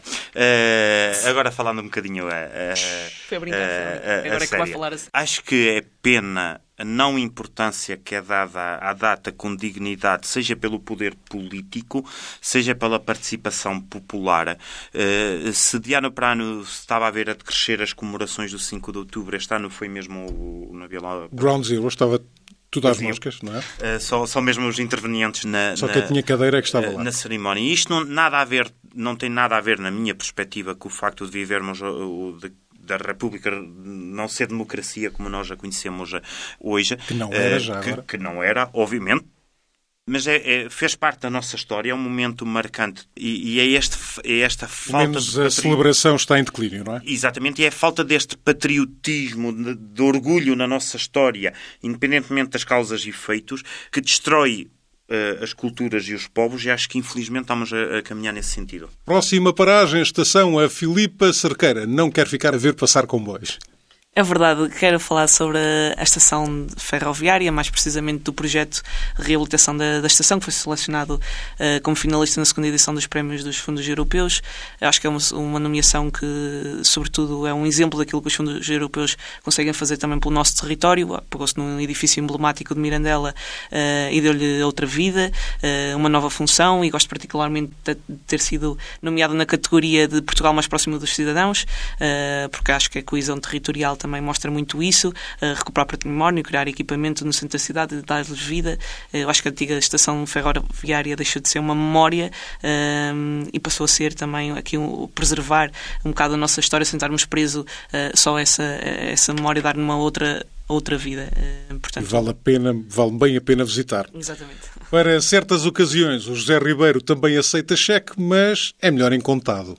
Speaker 2: Uh, agora falando um bocadinho a, a,
Speaker 3: Foi a brincar,
Speaker 2: a, a,
Speaker 3: agora
Speaker 2: a
Speaker 3: é que vai falar assim.
Speaker 2: Acho que é pena a não importância que é dada à data com dignidade, seja pelo poder político, seja pela participação popular. Uh, se de ano para ano estava a ver a decrescer as comemorações do cinco de outubro, este ano foi mesmo o, o Vila...
Speaker 1: Ground Zero estava tudo às moscas, não é?
Speaker 2: Uh, só, só mesmo os intervenientes na,
Speaker 1: só
Speaker 2: na,
Speaker 1: que eu tinha cadeira que estava
Speaker 2: uh,
Speaker 1: lá.
Speaker 2: na cerimónia. E isto não, nada a ver, não tem nada a ver, na minha perspectiva, com o facto de vivermos o, o de, da República não ser democracia como nós a conhecemos hoje.
Speaker 1: Que não era já
Speaker 2: uh, que,
Speaker 1: agora.
Speaker 2: Que não era, obviamente. Mas é, é, fez parte da nossa história, é um momento marcante e, e é, este, é esta falta
Speaker 1: menos
Speaker 2: de
Speaker 1: a
Speaker 2: patri...
Speaker 1: celebração está em declínio, não é?
Speaker 2: Exatamente, e é a falta deste patriotismo, de, de orgulho na nossa história, independentemente das causas e efeitos, que destrói uh, as culturas e os povos, e acho que infelizmente estamos a, a caminhar nesse sentido.
Speaker 1: Próxima paragem, estação a Filipa Cerqueira. Não quer ficar a ver passar comboios.
Speaker 3: É verdade, quero falar sobre a estação ferroviária, mais precisamente do projeto de reabilitação da, da estação, que foi selecionado uh, como finalista na segunda edição dos prémios dos fundos europeus. Eu acho que é uma, uma nomeação que, sobretudo, é um exemplo daquilo que os fundos europeus conseguem fazer também pelo nosso território. Pegou-se num edifício emblemático de Mirandela uh, e deu-lhe outra vida, uh, uma nova função, e gosto particularmente de ter sido nomeado na categoria de Portugal mais próximo dos cidadãos, uh, porque acho que a coesão territorial também mostra muito isso, uh, recuperar património, criar equipamento no centro da cidade, dar-lhes vida. Uh, eu acho que a antiga estação ferroviária deixou de ser uma memória uh, e passou a ser também aqui um, preservar um bocado a nossa história, sem estarmos presos uh, só a essa, essa memória, dar numa outra outra vida. Uh, portanto,
Speaker 1: e vale a pena, vale bem a pena visitar.
Speaker 3: Exatamente.
Speaker 1: Para certas ocasiões, o José Ribeiro também aceita cheque, mas é melhor em contado.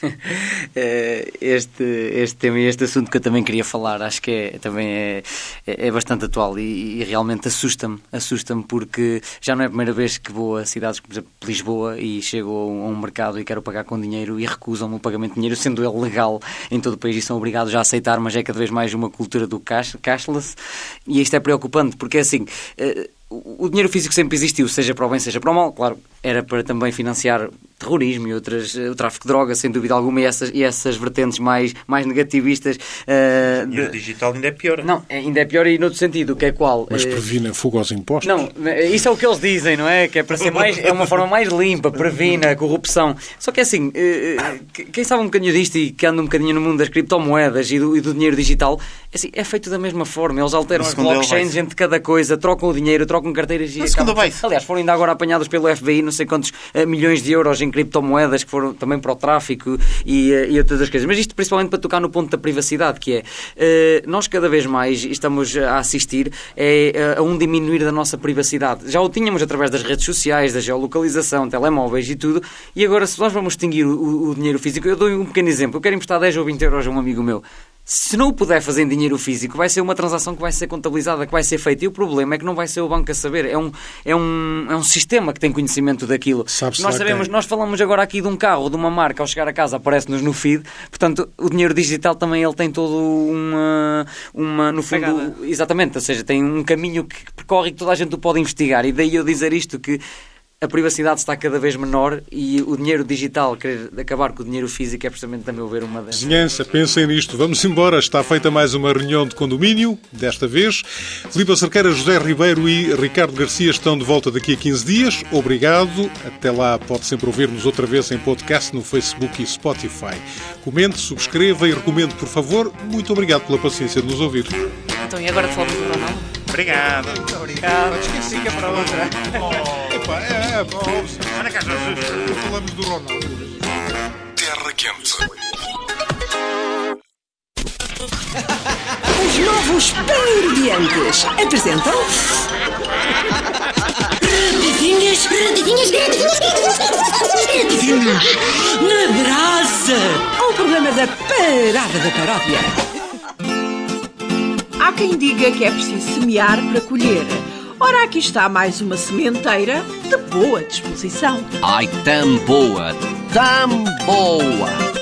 Speaker 4: este, este tema e este assunto que eu também queria falar, acho que é, também é, é, é bastante atual e, e realmente assusta-me, assusta-me porque já não é a primeira vez que vou a cidades como, por exemplo, Lisboa e chego a um mercado e quero pagar com dinheiro e recusam-me o pagamento de dinheiro, sendo ele legal em todo o país e são obrigados a aceitar, mas é cada vez mais uma cultura do cash, cashless, e isto é preocupante porque é assim... O dinheiro físico sempre existiu, seja para o bem, seja para o mal. Claro, era para também financiar terrorismo e outras, o tráfico de drogas, sem dúvida alguma, e essas, e essas vertentes mais, mais negativistas. Uh,
Speaker 2: o dinheiro
Speaker 4: de...
Speaker 2: digital ainda é pior.
Speaker 4: Não, ainda é pior e noutro sentido, que é qual?
Speaker 1: Mas previne a fuga aos impostos?
Speaker 4: Não, isso é o que eles dizem, não é? Que é para ser mais, é uma forma mais limpa, previne a corrupção. Só que é assim, quem sabe um bocadinho disto e que anda um bocadinho no mundo das criptomoedas e do, e do dinheiro digital, é, assim, é feito da mesma forma. Eles alteram as blockchains entre cada coisa, trocam o dinheiro, trocam carteiras e acabam... Aliás, foram ainda agora apanhados pelo F B I não sei quantos uh, milhões de euros em criptomoedas que foram também para o tráfico e, uh, e outras coisas. Mas isto principalmente para tocar no ponto da privacidade, que é uh, nós cada vez mais estamos a assistir é, uh, a um diminuir da nossa privacidade. Já o tínhamos através das redes sociais, da geolocalização, telemóveis e tudo, e agora se nós vamos extinguir o, o dinheiro físico, eu dou um pequeno exemplo, eu quero emprestar dez ou vinte euros a um amigo meu. Se não o puder fazer em dinheiro físico, vai ser uma transação que vai ser contabilizada, que vai ser feita. E o problema é que não vai ser o banco a saber. É um, é um, é um sistema que tem conhecimento daquilo.
Speaker 1: Sabe-se
Speaker 4: nós sabemos, nós falamos agora aqui de um carro, de uma marca, ao chegar a casa aparece-nos no feed. Portanto, o dinheiro digital também ele tem todo uma, uma no fundo,
Speaker 3: pegada.
Speaker 4: Exatamente, ou seja, tem um caminho que percorre e que toda a gente o pode investigar. E daí eu dizer isto que a privacidade está cada vez menor e o dinheiro digital, querer acabar com o dinheiro físico, é precisamente, a meu ver, uma das...
Speaker 1: Vizinhança, pensem nisto. Vamos embora. Está feita mais uma reunião de condomínio, desta vez. Filipa Cerqueira, José Ribeiro e Ricardo Garcia estão de volta daqui a quinze dias. Obrigado. Até lá pode sempre ouvir-nos outra vez em podcast no Facebook e Spotify. Comente, subscreva e recomende, por favor. Muito obrigado pela paciência de nos ouvir.
Speaker 3: Então, e agora falamos do Ronaldo?
Speaker 2: Obrigado.
Speaker 3: Muito obrigado. Esqueci que é para outra.
Speaker 1: Oh, epá, é, é, oh,
Speaker 2: Olha cá, Jesus.
Speaker 1: falamos do Ronaldo.
Speaker 5: Terra Quente.
Speaker 6: Os novos Pan-Indiantes apresentam... Rapidinhas, rapidinhas, rapidinhas, rapidinhas, na brasa. Um programa da Parada da Paródia.
Speaker 7: Há quem diga que é preciso semear para colher. Ora, aqui está mais uma sementeira de boa disposição.
Speaker 8: Ai, tão boa, tão boa!